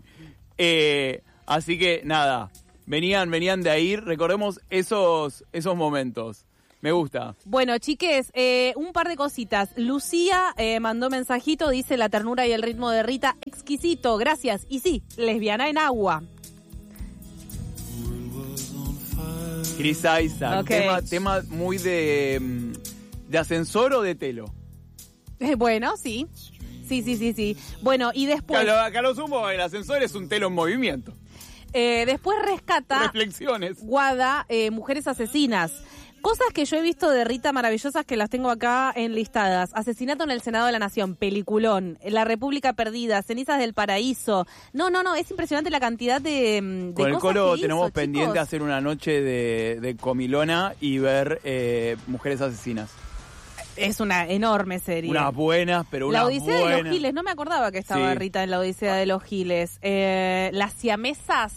Speaker 3: Eh, así que nada, venían, venían de ahí. Recordemos esos, esos momentos. Me gusta.
Speaker 2: Bueno, chiques, eh, un par de cositas. Lucía eh, mandó mensajito, dice la ternura y el ritmo de Rita, exquisito, gracias. Y sí, lesbiana en agua.
Speaker 3: Chris Isaac,
Speaker 2: Okay.
Speaker 3: tema, tema muy de, de ascensor o de telo.
Speaker 2: Eh, bueno, sí. Sí, sí, sí, sí. Bueno, y después...
Speaker 3: Acá lo, acá lo sumo, el ascensor es un telo en movimiento.
Speaker 2: Eh, después rescata...
Speaker 3: Reflexiones.
Speaker 2: Guada, eh, Mujeres Asesinas. Cosas que yo he visto de Rita maravillosas que las tengo acá enlistadas. Asesinato en el Senado de la Nación, peliculón. La República Perdida, Cenizas del Paraíso. No, no, no, es impresionante la cantidad de, de
Speaker 3: Con el
Speaker 2: cosas
Speaker 3: Colo
Speaker 2: que
Speaker 3: tenemos
Speaker 2: hizo,
Speaker 3: pendiente
Speaker 2: chicos.
Speaker 3: hacer una noche de, de comilona y ver eh, Mujeres Asesinas.
Speaker 2: Es una enorme serie.
Speaker 3: Unas buenas, pero unas
Speaker 2: La Odisea
Speaker 3: buenas.
Speaker 2: de los Giles, no me acordaba que estaba
Speaker 3: Sí.
Speaker 2: Rita en La Odisea de los Giles. Eh, las siamesas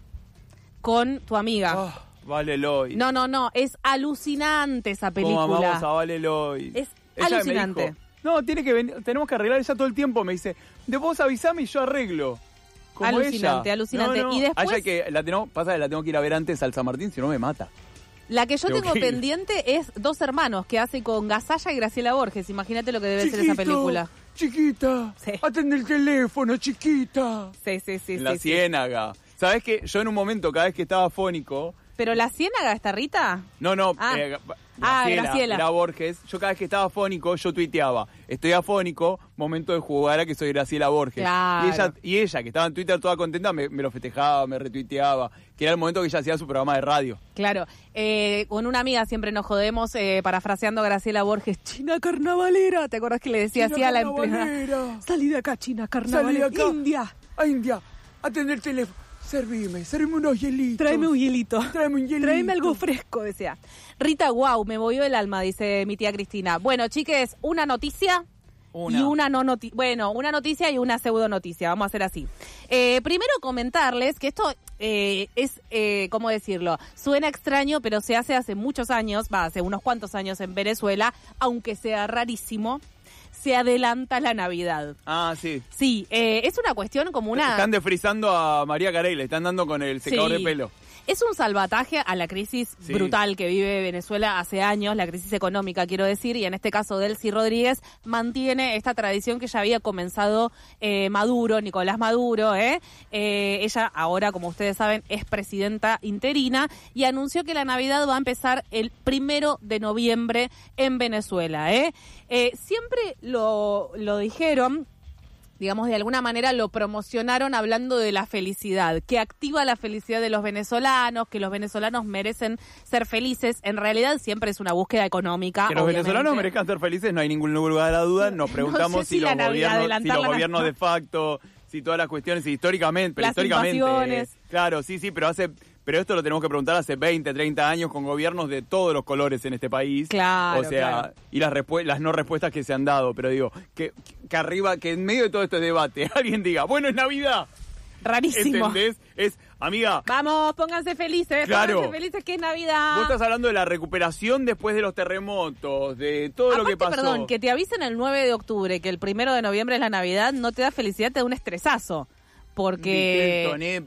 Speaker 2: con tu amiga.
Speaker 3: Oh, Vale Loy.
Speaker 2: No, no, no, es alucinante esa
Speaker 3: Cómo
Speaker 2: película.
Speaker 3: amamos a Vale Loy.
Speaker 2: Es
Speaker 3: Ella me
Speaker 2: alucinante.
Speaker 3: dijo, no, tiene que venir, tenemos que arreglar ella todo el tiempo. Me dice, de vos avisame y yo arreglo. Como
Speaker 2: Alucinante,
Speaker 3: ella.
Speaker 2: alucinante.
Speaker 3: No, no.
Speaker 2: Y después-
Speaker 3: Haya que la tengo, pasa que la tengo que ir a ver antes al San Martín, si no me mata.
Speaker 2: La que yo
Speaker 3: Tengo
Speaker 2: tengo
Speaker 3: que ir.
Speaker 2: pendiente es Dos Hermanos, que hace con Gasalla y Graciela Borges. Imagínate lo que debe ser esa película.
Speaker 3: Chiquita,
Speaker 2: Sí.
Speaker 3: atende el teléfono, chiquita.
Speaker 2: Sí, sí, sí.
Speaker 3: En la
Speaker 2: sí, sí.
Speaker 3: Ciénaga. ¿Sabés que yo en un momento, cada vez que estaba fónico,
Speaker 2: ¿Pero la Ciénaga está Rita?
Speaker 3: no, no,
Speaker 2: Ah.
Speaker 3: eh,
Speaker 2: Ah,
Speaker 3: Graciela,
Speaker 2: Graciela.
Speaker 3: era Borges, yo cada vez que estaba afónico, yo tuiteaba, estoy afónico, momento de jugar a que soy Graciela Borges.
Speaker 2: Claro.
Speaker 3: Y ella, y ella, que estaba en Twitter toda contenta, me, me lo festejaba, me retuiteaba, que era el momento que ella hacía su programa de radio.
Speaker 2: Claro. Eh, con una amiga siempre nos jodemos, eh, parafraseando a Graciela Borges, China carnavalera. ¿Te acuerdas que le decía
Speaker 3: China
Speaker 2: así a la empleada?
Speaker 3: carnavalera.
Speaker 2: Salí de acá, China
Speaker 3: Salí
Speaker 2: carnavalera.
Speaker 3: de acá.
Speaker 2: India.
Speaker 3: A India, atende el teléfono. Servime, servime unos hielitos.
Speaker 2: Tráeme un hielito.
Speaker 3: Tráeme un hielito.
Speaker 2: Tráeme algo fresco, decía. Rita, wow, me movió el alma, dice mi tía Cristina. Bueno, chiques, una noticia
Speaker 3: Una.
Speaker 2: y una no noticia. Bueno, una noticia y una pseudo noticia, vamos a hacer así. Eh, primero comentarles que esto eh, es, eh, ¿cómo decirlo? Suena extraño, pero se hace hace muchos años, va, hace unos cuantos años en Venezuela, aunque sea rarísimo, se adelanta la Navidad.
Speaker 3: Ah, sí.
Speaker 2: Sí, eh, es una cuestión como una...
Speaker 3: Están desfrizando a María Carey, le están dando con el secador
Speaker 2: Sí.
Speaker 3: de pelo.
Speaker 2: Es un salvataje a la crisis
Speaker 3: Sí.
Speaker 2: brutal que vive Venezuela hace años, la crisis económica, quiero decir, y en este caso Delcy Rodríguez mantiene esta tradición que ya había comenzado eh, Maduro, Nicolás Maduro. ¿eh? Eh, ella ahora, como ustedes saben, es presidenta interina y anunció que la Navidad va a empezar el primero de noviembre en Venezuela. ¿eh? Eh, siempre lo, lo dijeron, digamos, de alguna manera lo promocionaron hablando de la felicidad, que activa la felicidad de los venezolanos, que los venezolanos merecen ser felices. En realidad siempre es una búsqueda económica.
Speaker 3: Que los
Speaker 2: obviamente.
Speaker 3: venezolanos merezcan ser felices, no hay ningún lugar a la duda. Nos preguntamos
Speaker 2: No sé si
Speaker 3: si,
Speaker 2: la
Speaker 3: los
Speaker 2: Navidad,
Speaker 3: gobiernos, si
Speaker 2: adelantar
Speaker 3: los
Speaker 2: la
Speaker 3: gobiernos de
Speaker 2: Navidad.
Speaker 3: facto, si todas las cuestiones, si históricamente, pero
Speaker 2: Las
Speaker 3: históricamente.
Speaker 2: invasiones.
Speaker 3: eh, claro, sí, sí, pero hace, pero esto lo tenemos que preguntar hace veinte, treinta años con gobiernos de todos los colores en este país.
Speaker 2: Claro,
Speaker 3: O sea,
Speaker 2: claro.
Speaker 3: y las respu- las no respuestas que se han dado, pero digo, que, que arriba, que en medio de todo este debate, alguien diga, bueno, es Navidad.
Speaker 2: Rarísimo.
Speaker 3: ¿Entendés? Es, amiga,
Speaker 2: Vamos, pónganse felices,
Speaker 3: Claro.
Speaker 2: pónganse felices que es Navidad.
Speaker 3: vos estás hablando de la recuperación después de los terremotos, de todo lo que
Speaker 2: Aparte,
Speaker 3: pasó.
Speaker 2: perdón, que te avisen el nueve de octubre que el primero de noviembre es la Navidad, no te da felicidad, te da un estresazo. Porque...
Speaker 3: Clinton, eh,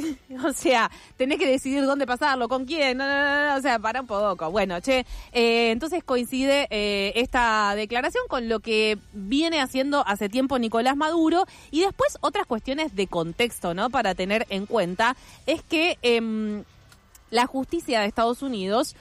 Speaker 2: O sea, tenés que decidir dónde pasarlo, con quién, no, no, no, no, o sea, para un poco. Bueno, che, eh, entonces coincide eh, esta declaración con lo que viene haciendo hace tiempo Nicolás Maduro y después otras cuestiones de contexto, ¿no? Para tener en cuenta, es que eh, la justicia de Estados Unidos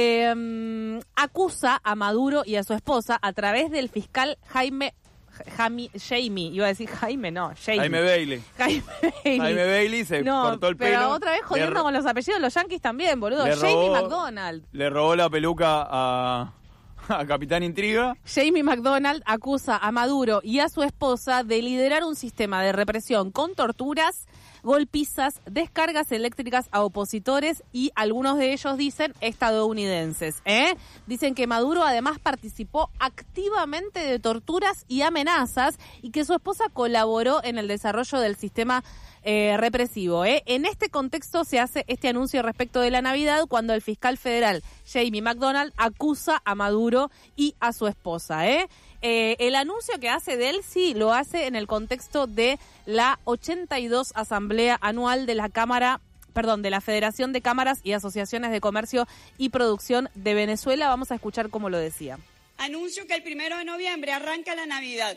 Speaker 2: eh, acusa a Maduro y a su esposa a través del fiscal Jaime Jamie, Jamie, iba a decir Jaime, no, Jamie.
Speaker 3: Jaime Bailey.
Speaker 2: Jaime Bailey.
Speaker 3: Jaime Bailey se
Speaker 2: no,
Speaker 3: cortó el
Speaker 2: pero
Speaker 3: pelo.
Speaker 2: otra vez jodiendo
Speaker 3: le,
Speaker 2: con los apellidos, los yankees también, boludo.
Speaker 3: le
Speaker 2: Jamie
Speaker 3: robó-
Speaker 2: McDonald.
Speaker 3: Le robó la peluca a, a Capitán Intriga.
Speaker 2: Jamie McDonald acusa a Maduro y a su esposa de liderar un sistema de represión con torturas, golpizas, descargas eléctricas a opositores y algunos de ellos dicen estadounidenses. ¿eh? Dicen que Maduro además participó activamente de torturas y amenazas y que su esposa colaboró en el desarrollo del sistema eh, represivo. ¿eh? En este contexto se hace este anuncio respecto de la Navidad cuando el fiscal federal Jamie McDonald acusa a Maduro y a su esposa. ¿eh? Eh, el anuncio que hace Delcy lo hace en el contexto de la ochenta y dos Asamblea Anual de la Cámara perdón, de la Federación de Cámaras y Asociaciones de Comercio y Producción de Venezuela. Vamos a escuchar cómo lo decía.
Speaker 1: Anuncio que el primero de noviembre arranca la Navidad,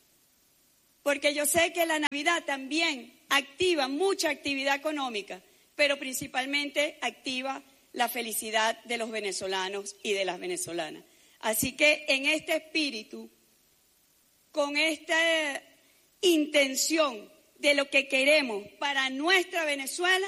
Speaker 1: porque yo sé que la Navidad también activa mucha actividad económica, pero principalmente activa la felicidad de los venezolanos y de las venezolanas. Así que en este espíritu, con esta intención de lo que queremos para nuestra Venezuela,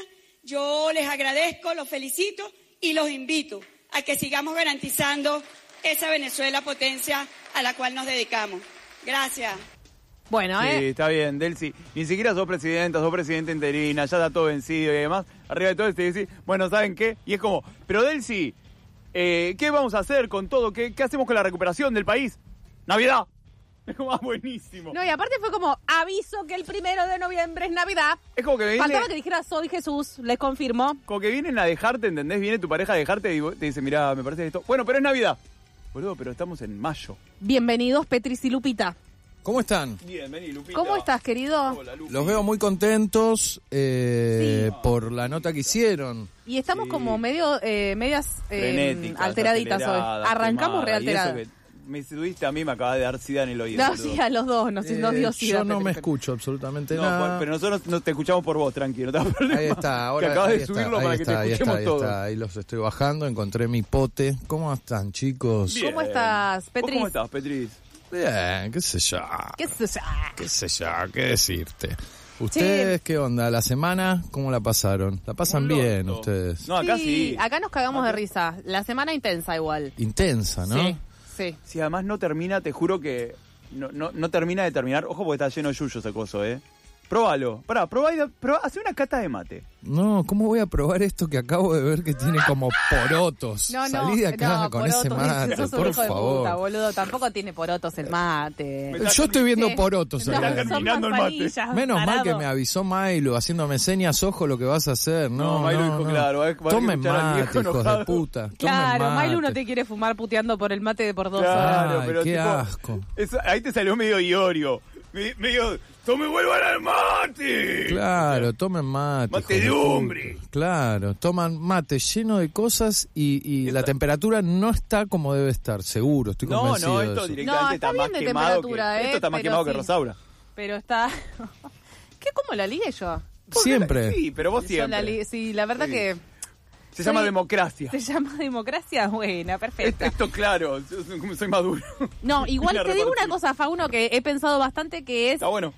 Speaker 1: yo les agradezco, los felicito y los invito a que sigamos garantizando esa Venezuela potencia a la cual nos dedicamos. Gracias.
Speaker 2: Bueno, ¿eh?
Speaker 3: Sí, está bien, Delcy. Ni siquiera sos presidenta, sos presidenta interina, ya está todo vencido y demás. Arriba de todo te decís, bueno, ¿saben qué? Y es como, pero Delcy, eh, ¿qué vamos a hacer con todo? ¿Qué, ¿Qué hacemos con la recuperación del país? ¡Navidad! Es como, ah, buenísimo.
Speaker 2: No, y aparte fue como, aviso que el primero de noviembre es Navidad.
Speaker 3: Es como que viene...
Speaker 2: Faltaba que dijera, soy Jesús, les confirmo.
Speaker 3: Como que vienen a dejarte, ¿entendés? Viene tu pareja a dejarte y te dice, mirá, me parece esto. Bueno, pero es Navidad. Boludo, pero estamos en mayo.
Speaker 2: Bienvenidos, Petris y Lupita.
Speaker 22: ¿Cómo están?
Speaker 3: Bien, vení, Lupita.
Speaker 2: ¿Cómo estás, querido?
Speaker 3: Hola, Lupi.
Speaker 22: Los veo muy contentos eh, sí. por la nota que hicieron.
Speaker 2: Y estamos sí. como medio, eh, medias eh, alteraditas hoy. Arrancamos realteradas.
Speaker 3: Me estuviste a mí, me acaba de dar sida en el oído.
Speaker 2: No, sí, a los dos, nos, eh, nos dio sida.
Speaker 22: Yo no Petri, me escucho absolutamente
Speaker 3: no,
Speaker 22: nada.
Speaker 3: Pero nosotros no te escuchamos por vos, tranquilo. No te problema.
Speaker 22: Ahí está, ahora.
Speaker 3: Que acabas
Speaker 22: ahí
Speaker 3: de
Speaker 22: está,
Speaker 3: subirlo
Speaker 22: ahí
Speaker 3: para
Speaker 22: está,
Speaker 3: que te
Speaker 22: ahí
Speaker 3: escuchemos
Speaker 22: está,
Speaker 3: todos.
Speaker 22: Ahí está, ahí los estoy bajando, encontré mi pote. ¿Cómo están, chicos?
Speaker 3: Bien.
Speaker 2: ¿Cómo estás, Petris?
Speaker 3: ¿Cómo estás, Petris?
Speaker 22: Bien, qué sé yo.
Speaker 2: ¿Qué sé yo?
Speaker 22: ¿Qué sé yo? ¿Qué decirte? ¿Ustedes sí. qué onda? ¿La semana cómo la pasaron? ¿La pasan bien ustedes?
Speaker 3: No, acá
Speaker 2: sí.
Speaker 3: sí.
Speaker 2: Acá nos cagamos de risa. La semana intensa igual.
Speaker 22: Intensa, ¿no?
Speaker 2: Sí, sí.
Speaker 3: Sí, además no termina, te juro que no, no, no termina de terminar. Ojo porque está lleno de yuyo ese coso, ¿eh? Próbalo. Pará, probá, probá, hacé una cata de mate.
Speaker 22: No, ¿cómo voy a probar esto que acabo de ver que tiene como porotos?
Speaker 2: No, no,
Speaker 22: Salí de acá
Speaker 2: no,
Speaker 22: con
Speaker 2: porotos,
Speaker 22: ese mate,
Speaker 2: sos
Speaker 22: por
Speaker 2: un hijo
Speaker 22: favor.
Speaker 2: De puta, boludo. Tampoco tiene porotos el mate.
Speaker 22: Yo estoy viendo porotos.
Speaker 2: No,
Speaker 22: acá.
Speaker 3: terminando el mate.
Speaker 22: Menos
Speaker 2: tarado.
Speaker 22: mal que me avisó Milo haciéndome señas, ojo lo que vas a hacer. No,
Speaker 3: no Milo
Speaker 22: no,
Speaker 3: dijo,
Speaker 22: no.
Speaker 3: claro. Va, va
Speaker 22: Tomen
Speaker 3: mate,
Speaker 22: hijos
Speaker 3: enojado.
Speaker 22: de puta.
Speaker 2: Claro,
Speaker 22: Milo
Speaker 2: Milo no te quiere fumar puteando por el mate de por dos
Speaker 3: claro,
Speaker 2: horas.
Speaker 22: Ay,
Speaker 3: pero
Speaker 22: qué
Speaker 3: tipo,
Speaker 22: asco.
Speaker 3: Eso, ahí te salió medio iorio. Me, medio, ¡tome vuelvan al mate!
Speaker 22: Claro, tomen mate.
Speaker 3: Mate de, de hombre.
Speaker 22: Claro, toman mate lleno de cosas y, y la temperatura no está como debe estar, seguro, estoy
Speaker 3: no,
Speaker 22: convencido
Speaker 3: no,
Speaker 22: de
Speaker 3: esto
Speaker 22: eso.
Speaker 3: directamente
Speaker 2: No,
Speaker 3: está,
Speaker 2: está
Speaker 3: más
Speaker 2: bien de
Speaker 3: quemado que,
Speaker 2: temperatura, eh,
Speaker 3: esto está más quemado
Speaker 2: sí.
Speaker 3: que Rosaura.
Speaker 2: Pero está... ¿Qué? ¿Cómo la ligué yo?
Speaker 22: Siempre.
Speaker 3: Sí, pero vos siempre.
Speaker 2: La li... Sí, la verdad
Speaker 3: sí.
Speaker 2: que...
Speaker 3: Se
Speaker 2: soy...
Speaker 3: llama democracia.
Speaker 2: ¿Se llama democracia? Buena, perfecto.
Speaker 3: Esto, esto claro, soy, soy maduro.
Speaker 2: No, igual te digo una cosa, Fauno, que he pensado bastante que es...
Speaker 3: Está bueno.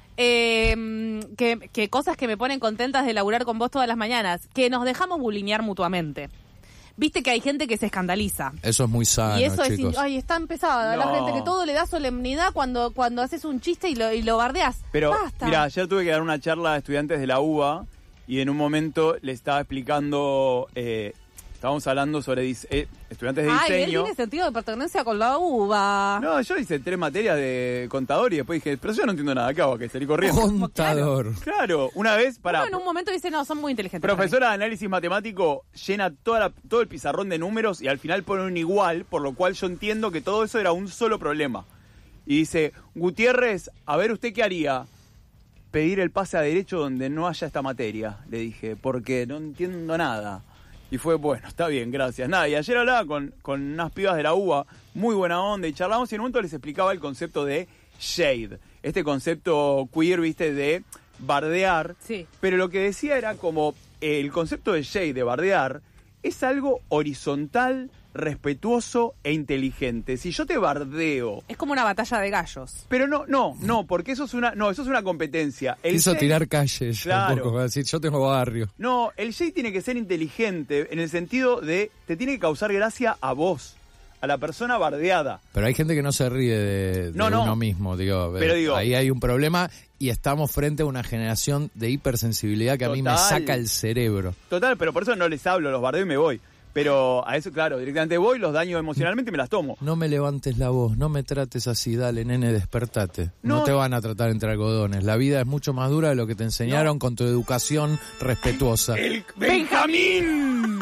Speaker 2: Eh, que, que cosas que me ponen contentas de laburar con vos todas las mañanas. Que nos dejamos bulinear mutuamente. Viste que hay gente que se escandaliza.
Speaker 22: Eso es muy sano,
Speaker 2: y eso
Speaker 22: chicos.
Speaker 2: es, ay, está empezada
Speaker 3: no.
Speaker 2: la gente que todo le da solemnidad cuando cuando haces un chiste y lo, y lo bardeás.
Speaker 3: Pero,
Speaker 2: basta.
Speaker 3: mira, ayer tuve que dar una charla a estudiantes de la U B A y en un momento le estaba explicando, eh, estábamos hablando sobre dis- eh, estudiantes de
Speaker 2: Ay, él
Speaker 3: diseño.
Speaker 2: tiene sentido de pertenencia con la U B A.
Speaker 3: No, yo hice tres materias de contador y después dije, pero yo no entiendo nada, ¿qué hago? Que salí corriendo.
Speaker 22: Contador.
Speaker 3: Claro, una vez, para...
Speaker 2: Uno en un momento dice, no, son muy inteligentes.
Speaker 3: Profesora de análisis matemático llena toda la- todo el pizarrón de números y al final pone un igual, por lo cual yo entiendo que todo eso era un solo problema. Y dice, Gutiérrez, a ver, ¿usted qué haría? Pedir el pase a derecho donde no haya esta materia, le dije, porque no entiendo nada. Y fue, bueno, está bien, gracias. Nada, y ayer hablaba con, con unas pibas de la U B A, muy buena onda, y charlamos y en un momento les explicaba el concepto de shade. Este concepto queer, viste, de bardear.
Speaker 2: Sí.
Speaker 3: Pero lo que decía era como, eh, el concepto de shade, de bardear, es algo horizontal, respetuoso e inteligente. Si yo te bardeo...
Speaker 2: Es como una batalla de gallos.
Speaker 3: Pero no, no, no, porque eso es una, no, eso es una competencia. El
Speaker 22: Quiso
Speaker 3: shade-
Speaker 22: tirar calles.
Speaker 3: Claro.
Speaker 22: Un poco, va a decir, yo tengo barrio.
Speaker 3: No, el shade tiene que ser inteligente en el sentido de, te tiene que causar gracia a vos, a la persona bardeada.
Speaker 22: Pero hay gente que no se ríe de, de
Speaker 3: No, no.
Speaker 22: uno mismo, digo,
Speaker 3: Pero
Speaker 22: eh,
Speaker 3: digo-
Speaker 22: ahí hay un problema y estamos frente a una generación de hipersensibilidad que a mí me
Speaker 3: Total.
Speaker 22: saca el cerebro.
Speaker 3: Total, pero por eso no les hablo, los bardeo y me voy. Pero a eso, claro, directamente voy, los daño emocionalmente y me las tomo.
Speaker 22: No me levantes la voz, no me trates así, dale, nene, despertate. No,
Speaker 3: No.
Speaker 22: te van a tratar entre algodones. La vida es mucho más dura de lo que te enseñaron con tu educación respetuosa.
Speaker 3: ¡El Benjamín!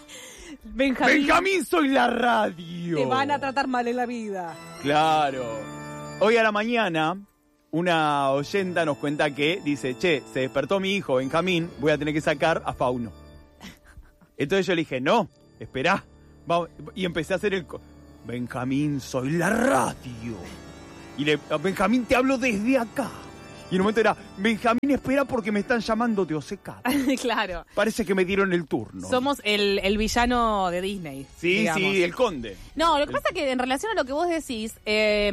Speaker 2: Benjamín.
Speaker 3: ¡Benjamín, soy la radio!
Speaker 2: Te van a tratar mal en la vida.
Speaker 3: Claro. Hoy a la mañana, una oyenta nos cuenta que dice, che, se despertó mi hijo Benjamín, voy a tener que sacar a Fauno. Entonces yo le dije, no, esperá. Vamos. Y empecé a hacer el... Co- Benjamín, soy la radio. Y le, Benjamín, te hablo desde acá. Y en un momento era, Benjamín, espera porque me están llamando de Osecat.
Speaker 2: Claro.
Speaker 3: Parece que me dieron el turno.
Speaker 2: Somos el, el villano de Disney.
Speaker 3: Sí,
Speaker 2: digamos.
Speaker 3: sí, el conde.
Speaker 2: No, lo que
Speaker 3: el...
Speaker 2: pasa es que en relación a lo que vos decís, eh,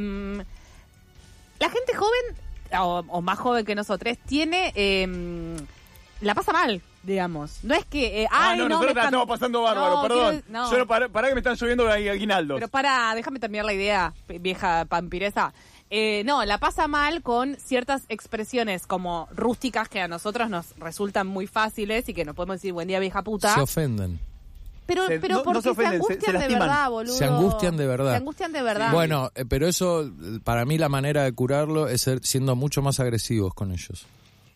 Speaker 2: la gente joven, o, o más joven que nosotros, tiene... Eh, la pasa mal, digamos. No es que... Eh,
Speaker 3: ah,
Speaker 2: ay,
Speaker 3: no,
Speaker 2: no,
Speaker 3: nosotros
Speaker 2: me
Speaker 3: la
Speaker 2: están...
Speaker 3: estamos pasando bárbaro,
Speaker 2: no,
Speaker 3: perdón.
Speaker 2: quiero... no.
Speaker 3: Yo no, para, para que me están lloviendo aguinaldos.
Speaker 2: Pero para, déjame terminar la idea, vieja pampiresa. Eh, no, la pasa mal con ciertas expresiones como rústicas que a nosotros nos resultan muy fáciles y que nos podemos decir buen día vieja puta.
Speaker 22: Se ofenden.
Speaker 2: Pero,
Speaker 22: Se-
Speaker 2: pero
Speaker 22: no- no
Speaker 2: porque
Speaker 22: se ofenden,
Speaker 2: se
Speaker 22: se-
Speaker 2: angustian
Speaker 22: se
Speaker 2: de
Speaker 22: lastiman.
Speaker 2: verdad, boludo.
Speaker 22: Se angustian de verdad.
Speaker 2: Se angustian de verdad.
Speaker 22: Bueno, eh, pero eso, eh, para mí la manera de curarlo es ser, siendo mucho más agresivos con ellos.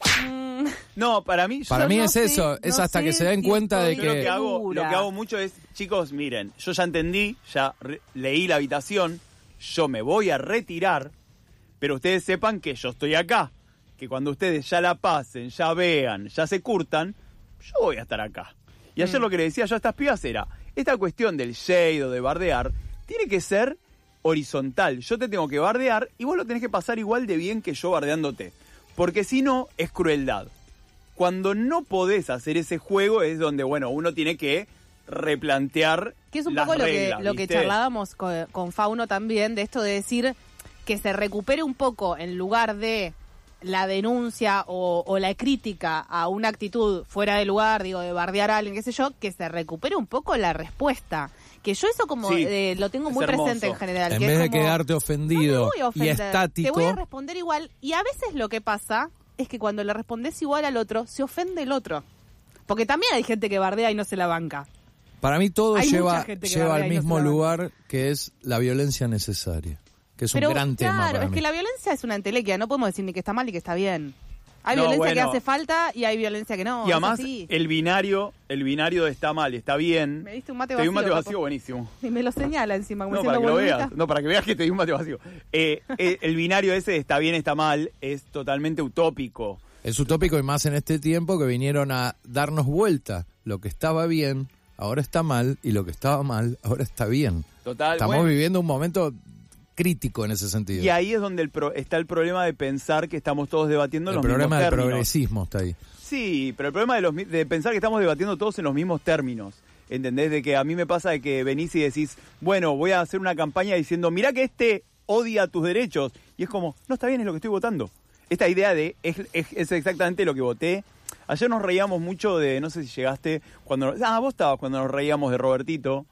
Speaker 3: No, para mí...
Speaker 22: Para
Speaker 3: yo
Speaker 22: mí
Speaker 3: no
Speaker 22: es
Speaker 3: sé,
Speaker 22: eso, es
Speaker 3: no
Speaker 22: hasta
Speaker 3: sé
Speaker 22: que se den
Speaker 3: si
Speaker 22: cuenta de
Speaker 3: estoy- Yo
Speaker 22: que...
Speaker 3: Lo que, hago, lo que hago mucho es, chicos, miren, yo ya entendí, ya re- leí la habitación, yo me voy a retirar, pero ustedes sepan que yo estoy acá, que cuando ustedes ya la pasen, ya vean, ya se curtan, yo voy a estar acá. Y ayer
Speaker 2: Mm.
Speaker 3: lo que le decía yo a estas pibas era, esta cuestión del shade o de bardear, tiene que ser horizontal. Yo te tengo que bardear y vos lo tenés que pasar igual de bien que yo bardeándote. Porque si no, es crueldad. Cuando no podés hacer ese juego es donde, bueno, uno tiene que replantear
Speaker 2: Que es un
Speaker 3: las
Speaker 2: poco lo que,
Speaker 3: reglas,
Speaker 2: lo que
Speaker 3: ¿viste?
Speaker 2: charlábamos con, con Fauno también, de esto de decir que se recupere un poco en lugar de la denuncia o, o la crítica a una actitud fuera de lugar, digo, de bardear a alguien, qué sé yo, que se recupere un poco la respuesta. Que yo eso como
Speaker 22: Sí,
Speaker 2: eh, lo tengo
Speaker 22: es
Speaker 2: muy
Speaker 22: hermoso.
Speaker 2: presente en general.
Speaker 22: En
Speaker 2: que
Speaker 22: vez
Speaker 2: es
Speaker 22: de
Speaker 2: como,
Speaker 22: quedarte ofendido
Speaker 2: no me voy a
Speaker 22: y
Speaker 2: ofender,
Speaker 22: estático...
Speaker 2: te voy a responder igual. Y a veces lo que pasa es que cuando le respondes igual al otro, se ofende el otro. Porque también hay gente que bardea y no se la banca.
Speaker 22: Para mí todo
Speaker 2: Hay
Speaker 22: lleva,
Speaker 2: mucha gente que
Speaker 22: lleva
Speaker 2: bardea
Speaker 22: al
Speaker 2: y no
Speaker 22: mismo
Speaker 2: se la banca.
Speaker 22: lugar, que es la violencia necesaria, que es
Speaker 2: Pero,
Speaker 22: un gran tema
Speaker 2: claro,
Speaker 22: para
Speaker 2: es
Speaker 22: mí.
Speaker 2: que la violencia es una entelequia, no podemos decir ni que está mal ni que está bien. Hay
Speaker 3: No,
Speaker 2: violencia que
Speaker 3: bueno.
Speaker 2: hace falta y hay violencia que no.
Speaker 3: Y además,
Speaker 2: es así.
Speaker 3: el binario, el binario de está mal, está bien.
Speaker 2: Me diste un mate
Speaker 3: Te di un
Speaker 2: vacío,
Speaker 3: mate
Speaker 2: Paco.
Speaker 3: vacío buenísimo.
Speaker 2: Y me lo señala encima, como
Speaker 3: No,
Speaker 2: diciendo
Speaker 3: para que lo
Speaker 2: boludita.
Speaker 3: veas. No, para que veas que te di un mate vacío. Eh, eh, el binario ese de está bien, está mal, es totalmente utópico.
Speaker 22: Es utópico y más en este tiempo que vinieron a darnos vuelta. Lo que estaba bien, ahora está mal, y lo que estaba mal, ahora está bien.
Speaker 3: Total,
Speaker 22: Estamos
Speaker 3: bueno.
Speaker 22: viviendo un momento crítico en ese sentido.
Speaker 3: Y ahí es donde el pro- está el problema de pensar que estamos todos debatiendo en
Speaker 22: el
Speaker 3: los
Speaker 22: problema
Speaker 3: mismos
Speaker 22: del
Speaker 3: términos.
Speaker 22: progresismo está ahí.
Speaker 3: Sí, pero el problema de, los, mi- de pensar que estamos debatiendo todos en los mismos términos. ¿Entendés? De que a mí me pasa de que venís y decís, bueno, voy a hacer una campaña diciendo, mirá que este odia tus derechos. Y es como, no, está bien, es lo que estoy votando. Esta idea de, es, es, es exactamente lo que voté. Ayer nos reíamos mucho de, no sé si llegaste, cuando ah, vos estabas cuando nos reíamos de Robertito.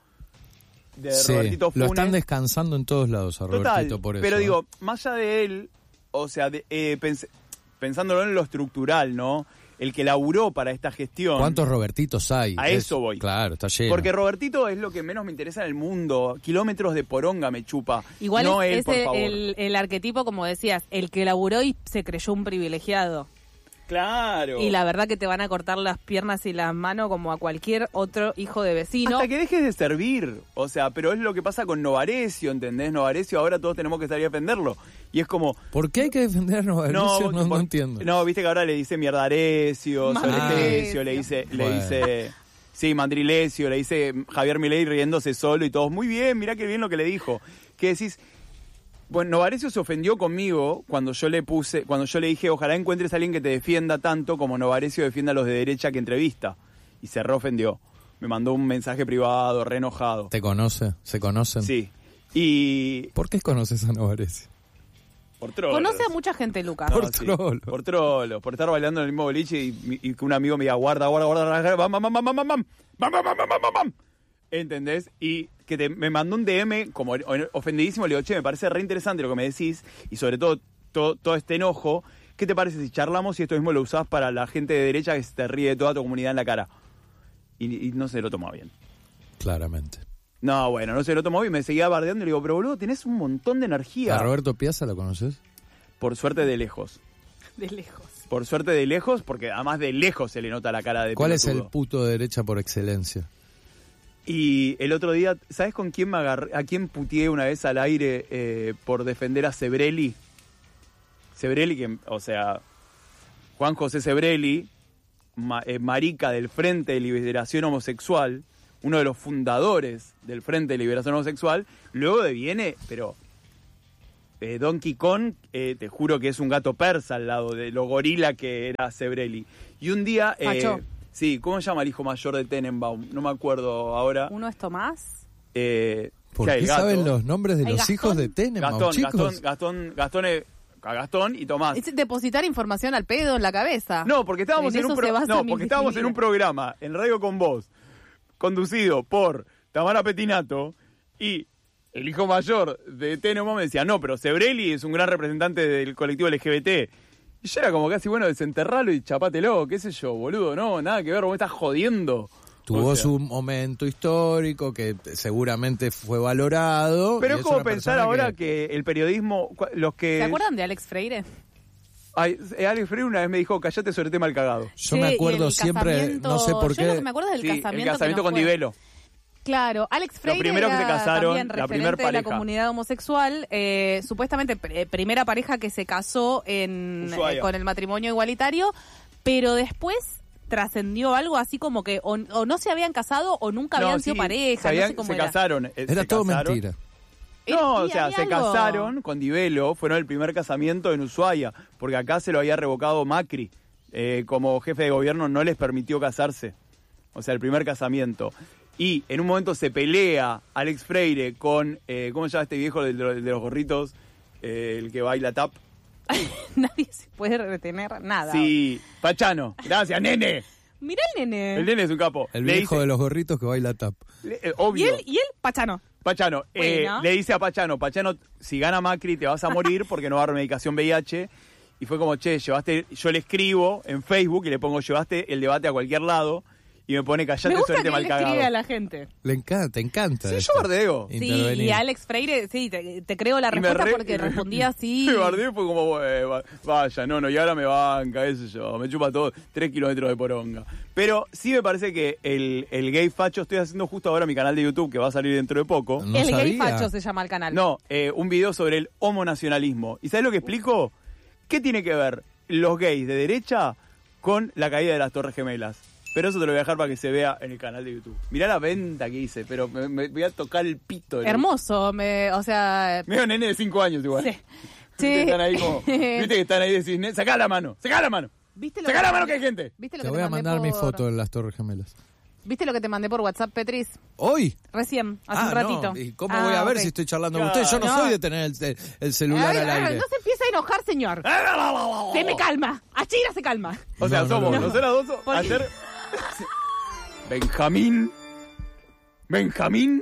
Speaker 3: De
Speaker 22: Sí,
Speaker 3: Robertito
Speaker 22: lo
Speaker 3: Funes.
Speaker 22: están descansando en todos lados a Robertito
Speaker 3: Total,
Speaker 22: por eso.
Speaker 3: pero
Speaker 22: ¿eh?
Speaker 3: digo, más allá de él, o sea, de, eh, pens- pensándolo en lo estructural, ¿no? El que laburó para esta gestión.
Speaker 22: ¿Cuántos Robertitos hay?
Speaker 3: A
Speaker 22: Es-
Speaker 3: eso voy.
Speaker 22: Claro, está lleno.
Speaker 3: Porque Robertito es lo que menos me interesa en el mundo. Kilómetros de poronga me chupa.
Speaker 2: Igual
Speaker 3: no
Speaker 2: es,
Speaker 3: él,
Speaker 2: es
Speaker 3: por
Speaker 2: el,
Speaker 3: favor.
Speaker 2: el- el arquetipo, como decías, el que laburó y se creyó un privilegiado.
Speaker 3: Claro.
Speaker 2: Y la verdad que te van a cortar las piernas y las manos como a cualquier otro hijo de vecino.
Speaker 3: Hasta que dejes de servir. O sea, pero es lo que pasa con Novarecio, ¿entendés? Novarecio ahora todos tenemos que salir a defenderlo. Y es como...
Speaker 22: ¿Por qué hay que defender a Novarecio? No, no,
Speaker 3: por-
Speaker 22: entiendo.
Speaker 3: No, viste que ahora le dice mierdarecio,
Speaker 22: Mandrilecio.
Speaker 3: soletecio, le dice... Le
Speaker 22: Bueno.
Speaker 3: dice sí, mandrilecio, le dice Javier Milei riéndose solo y todos. Muy bien, mirá qué bien lo que le dijo. Que decís... Bueno, Novarecio se ofendió conmigo cuando yo le puse, cuando yo le dije, ojalá encuentres a alguien que te defienda tanto como Novarecio defienda a los de derecha que entrevista. Y se reofendió. Me mandó un mensaje privado, re enojado.
Speaker 22: ¿Te conoce? ¿Se conocen?
Speaker 3: Sí. Y...
Speaker 22: ¿Por qué conoces a Novarecio?
Speaker 3: Por trolos.
Speaker 2: Conoce a mucha gente, Lucas.
Speaker 3: No, sí, por trolos, por estar bailando en el mismo boliche y, y que un amigo me diga, guarda, guarda, guarda, bam, bam, bam, bam, bam, bam, bam, bam, bam, bam, bam, bam. ¿Entendés? Y que te- me mandó un D M como ofendidísimo, le digo, che, me parece re interesante lo que me decís y sobre todo todo, todo este enojo. ¿Qué te parece si charlamos y esto mismo lo usás para la gente de derecha que se te ríe de toda tu comunidad en la cara? Y, y no se lo tomó bien.
Speaker 22: Claramente.
Speaker 3: No, bueno, no se lo tomó bien, me seguía bardeando y le digo, pero boludo, tenés un montón de energía.
Speaker 22: ¿A Roberto Piazza lo conoces?
Speaker 3: Por suerte de lejos.
Speaker 2: De lejos.
Speaker 3: Por suerte de lejos, porque además de lejos se le nota la cara de
Speaker 22: ¿Cuál es el
Speaker 3: pelotudo.
Speaker 22: puto de derecha por excelencia?
Speaker 3: Y el otro día, ¿sabes con quién me agarré? ¿A quién puteé una vez al aire eh, por defender a Sebrelli? Sebrelli, que, o sea, Juan José Sebrelli, ma- eh, marica del Frente de Liberación Homosexual, uno de los fundadores del Frente de Liberación Homosexual, luego deviene, pero eh, Donkey Kong, eh, te juro que es un gato persa al lado de lo gorila que era Sebrelli. Y un día... Eh,
Speaker 2: Macho.
Speaker 3: sí, ¿cómo se llama el hijo mayor de Tenenbaum? No me acuerdo ahora.
Speaker 2: ¿Uno es Tomás?
Speaker 3: Eh,
Speaker 22: ¿Por
Speaker 3: ¿qué hay,
Speaker 22: qué
Speaker 3: gato?
Speaker 22: saben los nombres de
Speaker 2: ¿Hay
Speaker 22: los
Speaker 2: Gastón?
Speaker 22: hijos de Tenenbaum,
Speaker 3: Gastón,
Speaker 22: chicos?
Speaker 3: Gastón, Gastón, Gastón, eh, Gastón y Tomás.
Speaker 2: Es depositar información al pedo en la cabeza.
Speaker 3: No, porque estábamos en,
Speaker 2: eso
Speaker 3: un
Speaker 2: se
Speaker 3: pro-
Speaker 2: basa
Speaker 3: no,
Speaker 2: mi
Speaker 3: porque estábamos en un programa en Radio con Vos, conducido por Tamara Petinato, y el hijo mayor de Tenenbaum me decía, no, pero Sebrelli es un gran representante del colectivo L G B T. Y yo era como casi, bueno, desenterralo y chapátelo, qué sé yo, boludo, no, nada que ver, vos me estás jodiendo.
Speaker 22: Tuvo
Speaker 3: O sea,
Speaker 22: su momento histórico que seguramente fue valorado.
Speaker 3: Pero
Speaker 22: y
Speaker 3: es como
Speaker 22: una
Speaker 3: pensar
Speaker 22: persona
Speaker 3: ahora que... el periodismo, cua- los que...
Speaker 2: ¿Se acuerdan de Alex Freire?
Speaker 3: Ay, eh, Alex Freire una vez me dijo, callate sobre el tema del cagado.
Speaker 22: Yo
Speaker 2: Sí,
Speaker 22: me
Speaker 2: y
Speaker 22: acuerdo
Speaker 2: el
Speaker 22: siempre,
Speaker 2: casamiento-
Speaker 22: no sé por
Speaker 2: yo
Speaker 22: qué.
Speaker 2: lo que me acuerdo es del
Speaker 3: Sí,
Speaker 2: casamiento.
Speaker 3: el casamiento
Speaker 2: que no
Speaker 3: con
Speaker 2: fue.
Speaker 3: Divelo.
Speaker 2: Claro, Alex Freire
Speaker 3: primeros que se
Speaker 2: era
Speaker 3: casaron,
Speaker 2: también
Speaker 3: la primer
Speaker 2: referente de la
Speaker 3: pareja.
Speaker 2: comunidad homosexual, eh, supuestamente pr- eh, primera pareja que se casó en,
Speaker 3: Ushuaia.
Speaker 2: eh, con el matrimonio igualitario, pero después trascendió algo así como que o, o no se habían casado o nunca
Speaker 3: No,
Speaker 2: habían
Speaker 3: sí,
Speaker 2: sido pareja,
Speaker 3: se,
Speaker 2: no
Speaker 3: habían-
Speaker 2: sé cómo
Speaker 3: se
Speaker 2: era.
Speaker 3: casaron. eh,
Speaker 22: Era
Speaker 3: se
Speaker 22: todo
Speaker 3: casaron.
Speaker 22: mentira.
Speaker 3: No,
Speaker 2: Y
Speaker 3: o sea,
Speaker 2: había
Speaker 3: se
Speaker 2: algo.
Speaker 3: casaron con Divelo, fueron el primer casamiento en Ushuaia, porque acá se lo había revocado Macri. Eh, como jefe de gobierno no les permitió casarse. O sea, el primer casamiento. Y en un momento se pelea Alex Freire con, eh, ¿cómo se llama este viejo de, de- de los gorritos? Eh, el que baila tap.
Speaker 2: Nadie se puede retener nada.
Speaker 3: Sí, Pachano. Gracias, nene.
Speaker 2: Mirá el nene.
Speaker 3: El nene es un capo.
Speaker 22: El
Speaker 3: Le
Speaker 22: viejo
Speaker 3: dice-
Speaker 22: de los gorritos que baila tap.
Speaker 3: le- eh,
Speaker 2: y
Speaker 3: obvio.
Speaker 2: él, y él, Pachano.
Speaker 3: Pachano, eh,
Speaker 2: Bueno.
Speaker 3: le dice a Pachano, Pachano, si gana Macri te vas a morir porque no va a dar medicación V I H. Y fue como, che, llevaste, yo le escribo en Facebook y le pongo, llevaste el debate a cualquier lado. Y me pone, callate
Speaker 2: Me gusta
Speaker 3: sobre
Speaker 2: que
Speaker 3: el tema
Speaker 2: él
Speaker 3: del cagado.
Speaker 2: escribe a la gente.
Speaker 22: Le encanta, te encanta.
Speaker 3: Sí,
Speaker 22: esto.
Speaker 3: yo bardeo.
Speaker 2: Sí,
Speaker 22: Intervenir.
Speaker 2: y Alex Freire, sí, te, te creo la
Speaker 3: Y me
Speaker 2: respuesta
Speaker 3: re-
Speaker 2: porque respondía así.
Speaker 3: Me bardeo y fue como, eh, va- vaya, no, no, y ahora me banca, qué sé yo, me chupa todo, tres kilómetros de poronga. Pero sí me parece que el, el gay facho, estoy haciendo justo ahora mi canal de YouTube, que va a salir dentro de poco.
Speaker 22: No
Speaker 2: el gay
Speaker 22: sabía.
Speaker 2: facho se llama el canal.
Speaker 3: No, eh, un video sobre el homonacionalismo. ¿Y sabes lo que explico? ¿Qué tiene que ver los gays de derecha con la caída de las Torres Gemelas? Pero eso te lo voy a dejar para que se vea en el canal de YouTube. Mirá la venta que hice, pero me, me voy a tocar el pito. de-
Speaker 2: Hermoso, me, o sea...
Speaker 3: Medio nene de cinco años igual.
Speaker 2: Sí.
Speaker 3: Viste
Speaker 2: Sí.
Speaker 3: que están ahí como, viste que están ahí y decís, "Ne- sacá la mano, sacá la mano.
Speaker 2: ¿Viste lo
Speaker 3: Sacá
Speaker 2: que
Speaker 3: la
Speaker 2: te
Speaker 3: mano
Speaker 2: mandé?
Speaker 3: que hay gente.
Speaker 2: ¿Viste lo
Speaker 22: Te
Speaker 2: que
Speaker 22: voy a
Speaker 2: mandé
Speaker 22: mandar mi
Speaker 2: por-
Speaker 22: foto en las Torres Gemelas.
Speaker 2: ¿Viste lo que te mandé por WhatsApp, Petris?
Speaker 22: ¿Hoy?
Speaker 2: Recién, hace
Speaker 22: Ah,
Speaker 2: un ratito.
Speaker 22: no. ¿Y cómo
Speaker 2: Ah,
Speaker 22: voy a ver
Speaker 2: ok.
Speaker 22: si estoy charlando
Speaker 3: Claro.
Speaker 22: con usted? Yo no,
Speaker 2: No.
Speaker 22: soy de tener el, el- el celular
Speaker 2: Ay,
Speaker 22: al
Speaker 2: ay,
Speaker 22: aire.
Speaker 2: no se empieza a enojar, señor. Se me calma. Achira se calma.
Speaker 3: O sea,
Speaker 22: No, no,
Speaker 3: somos
Speaker 22: no, no.
Speaker 3: nosotros dos.
Speaker 2: ¿Por qué?
Speaker 3: Ayer. Benjamín. Benjamín.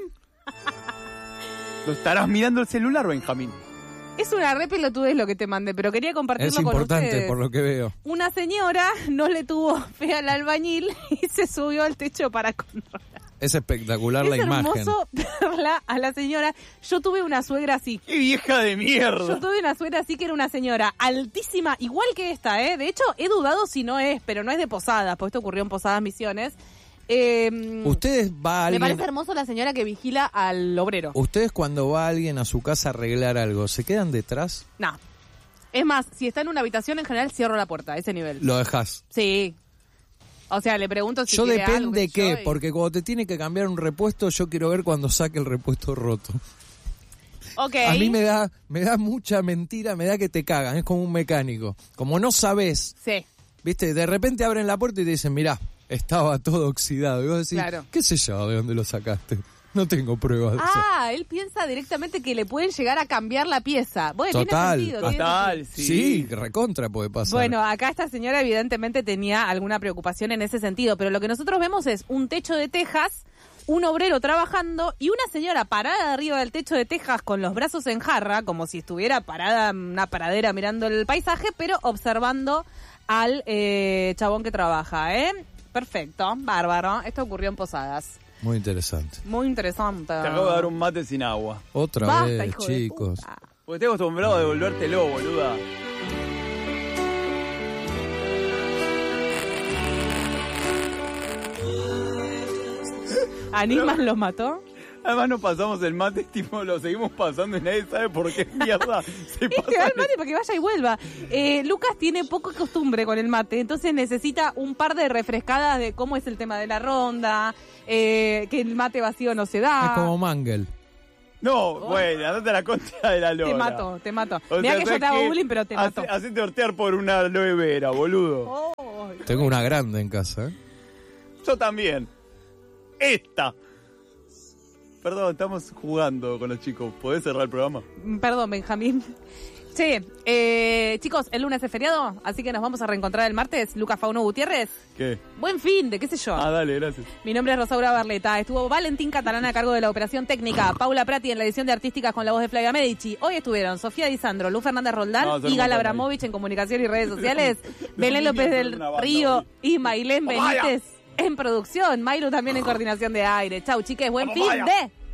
Speaker 3: ¿Lo estarás mirando el celular, Benjamín?
Speaker 2: Es una re pelotudez lo que te mandé, pero quería compartirlo
Speaker 22: Es
Speaker 2: con
Speaker 22: importante
Speaker 2: ustedes.
Speaker 22: por lo que veo.
Speaker 2: Una señora no le tuvo fe al albañil y se subió al techo para controlar.
Speaker 22: Es espectacular
Speaker 2: Es
Speaker 22: la imagen.
Speaker 2: hermoso verla a la señora. Yo tuve una suegra así.
Speaker 3: ¡Qué vieja de
Speaker 2: Yo
Speaker 3: mierda!
Speaker 2: tuve una suegra así que era una señora altísima, igual que esta, ¿eh? De hecho, he dudado si no es, pero no es de Posadas, porque esto ocurrió en Posadas Misiones. Eh,
Speaker 22: Ustedes va
Speaker 2: me
Speaker 22: alguien,
Speaker 2: parece hermoso la señora que vigila al obrero.
Speaker 22: ustedes cuando va alguien a su casa a arreglar algo, ¿se quedan detrás?
Speaker 2: No. Es más, si está en una habitación, en general cierro la puerta, a ese nivel.
Speaker 22: Lo dejas.
Speaker 2: Sí. O sea, le pregunto si
Speaker 22: yo
Speaker 2: quiere algo,
Speaker 22: depende
Speaker 2: qué sé
Speaker 22: qué,
Speaker 2: yo, y-
Speaker 22: porque cuando te tiene que cambiar un repuesto, yo quiero ver cuando saque el repuesto roto.
Speaker 2: Ok.
Speaker 22: A mí me da, me da mucha mentira, me da que te cagan, es como un mecánico. Como no sabes,
Speaker 2: Sí.
Speaker 22: viste, de repente abren la puerta y te dicen, mirá, estaba todo oxidado. Y vos decís,
Speaker 2: Claro.
Speaker 22: ¿qué sé yo de dónde lo sacaste? No tengo pruebas de eso.
Speaker 2: Ah, él piensa directamente que le pueden llegar a cambiar la pieza. Bueno,
Speaker 22: Total,
Speaker 2: tiene sentido. tiene
Speaker 3: Total,
Speaker 2: sentido.
Speaker 3: sí.
Speaker 22: Sí, recontra puede pasar.
Speaker 2: Bueno, acá esta señora evidentemente tenía alguna preocupación en ese sentido, pero lo que nosotros vemos es un techo de tejas, un obrero trabajando y una señora parada arriba del techo de tejas con los brazos en jarra, como si estuviera parada en una paradera mirando el paisaje, pero observando al eh, chabón que trabaja, ¿eh? Perfecto, bárbaro. Esto ocurrió en Posadas.
Speaker 22: Muy interesante.
Speaker 2: Muy interesante.
Speaker 3: Te acabo de dar un mate sin agua.
Speaker 22: Otra
Speaker 2: Basta,
Speaker 22: vez,
Speaker 2: hijo de
Speaker 22: chicos.
Speaker 2: puta.
Speaker 3: Porque estoy acostumbrado a devolvértelo, boluda.
Speaker 2: ¿Animas lo mató?
Speaker 3: Además nos pasamos el mate, tipo, lo seguimos pasando y nadie sabe por qué mierda se pasa.
Speaker 2: Este va el mate para que vaya y vuelva. Eh, Lucas tiene poca costumbre con el mate, entonces necesita un par de refrescadas de cómo es el tema de la ronda, eh, que el mate vacío no se da.
Speaker 22: Es como Mangel.
Speaker 3: No, bueno, andate a la concha de la lora.
Speaker 2: Te mato, te mato.
Speaker 3: O
Speaker 2: Mirá
Speaker 3: sea,
Speaker 2: que yo te hago
Speaker 3: que
Speaker 2: bullying, pero te mato.
Speaker 3: hace- Hacete hortear por una aloe vera, boludo.
Speaker 2: Oh.
Speaker 22: Tengo una grande en casa, ¿eh?
Speaker 3: Yo también. Esta. Perdón, estamos jugando con los chicos. ¿Podés cerrar el programa?
Speaker 2: Perdón, Benjamín. Che, eh, chicos, el lunes es feriado, así que nos vamos a reencontrar el martes. Lucas Fauno Gutiérrez.
Speaker 3: ¿Qué?
Speaker 2: Buen fin de qué sé yo.
Speaker 3: Ah, dale, gracias.
Speaker 2: Mi nombre es Rosaura Barleta. Estuvo Valentín Catalán a cargo de la operación técnica, Paula Prati en la edición de Artísticas con la voz de Flavia Medici. Hoy estuvieron Sofía Di Sandro, Luz Fernández Roldán
Speaker 3: No,
Speaker 2: y
Speaker 3: son un
Speaker 2: Gala
Speaker 3: montón
Speaker 2: Abramovich en comunicación y redes sociales.
Speaker 3: Los
Speaker 2: Belén
Speaker 3: niños
Speaker 2: López
Speaker 3: son
Speaker 2: del
Speaker 3: una banda
Speaker 2: Río
Speaker 3: hoy.
Speaker 2: y Mailén
Speaker 3: ¡Vamos allá!
Speaker 2: Benítez en producción. Mailu también en coordinación de aire. Chau, chiques, buen
Speaker 3: ¡Vamos
Speaker 2: fin
Speaker 3: allá!
Speaker 2: de...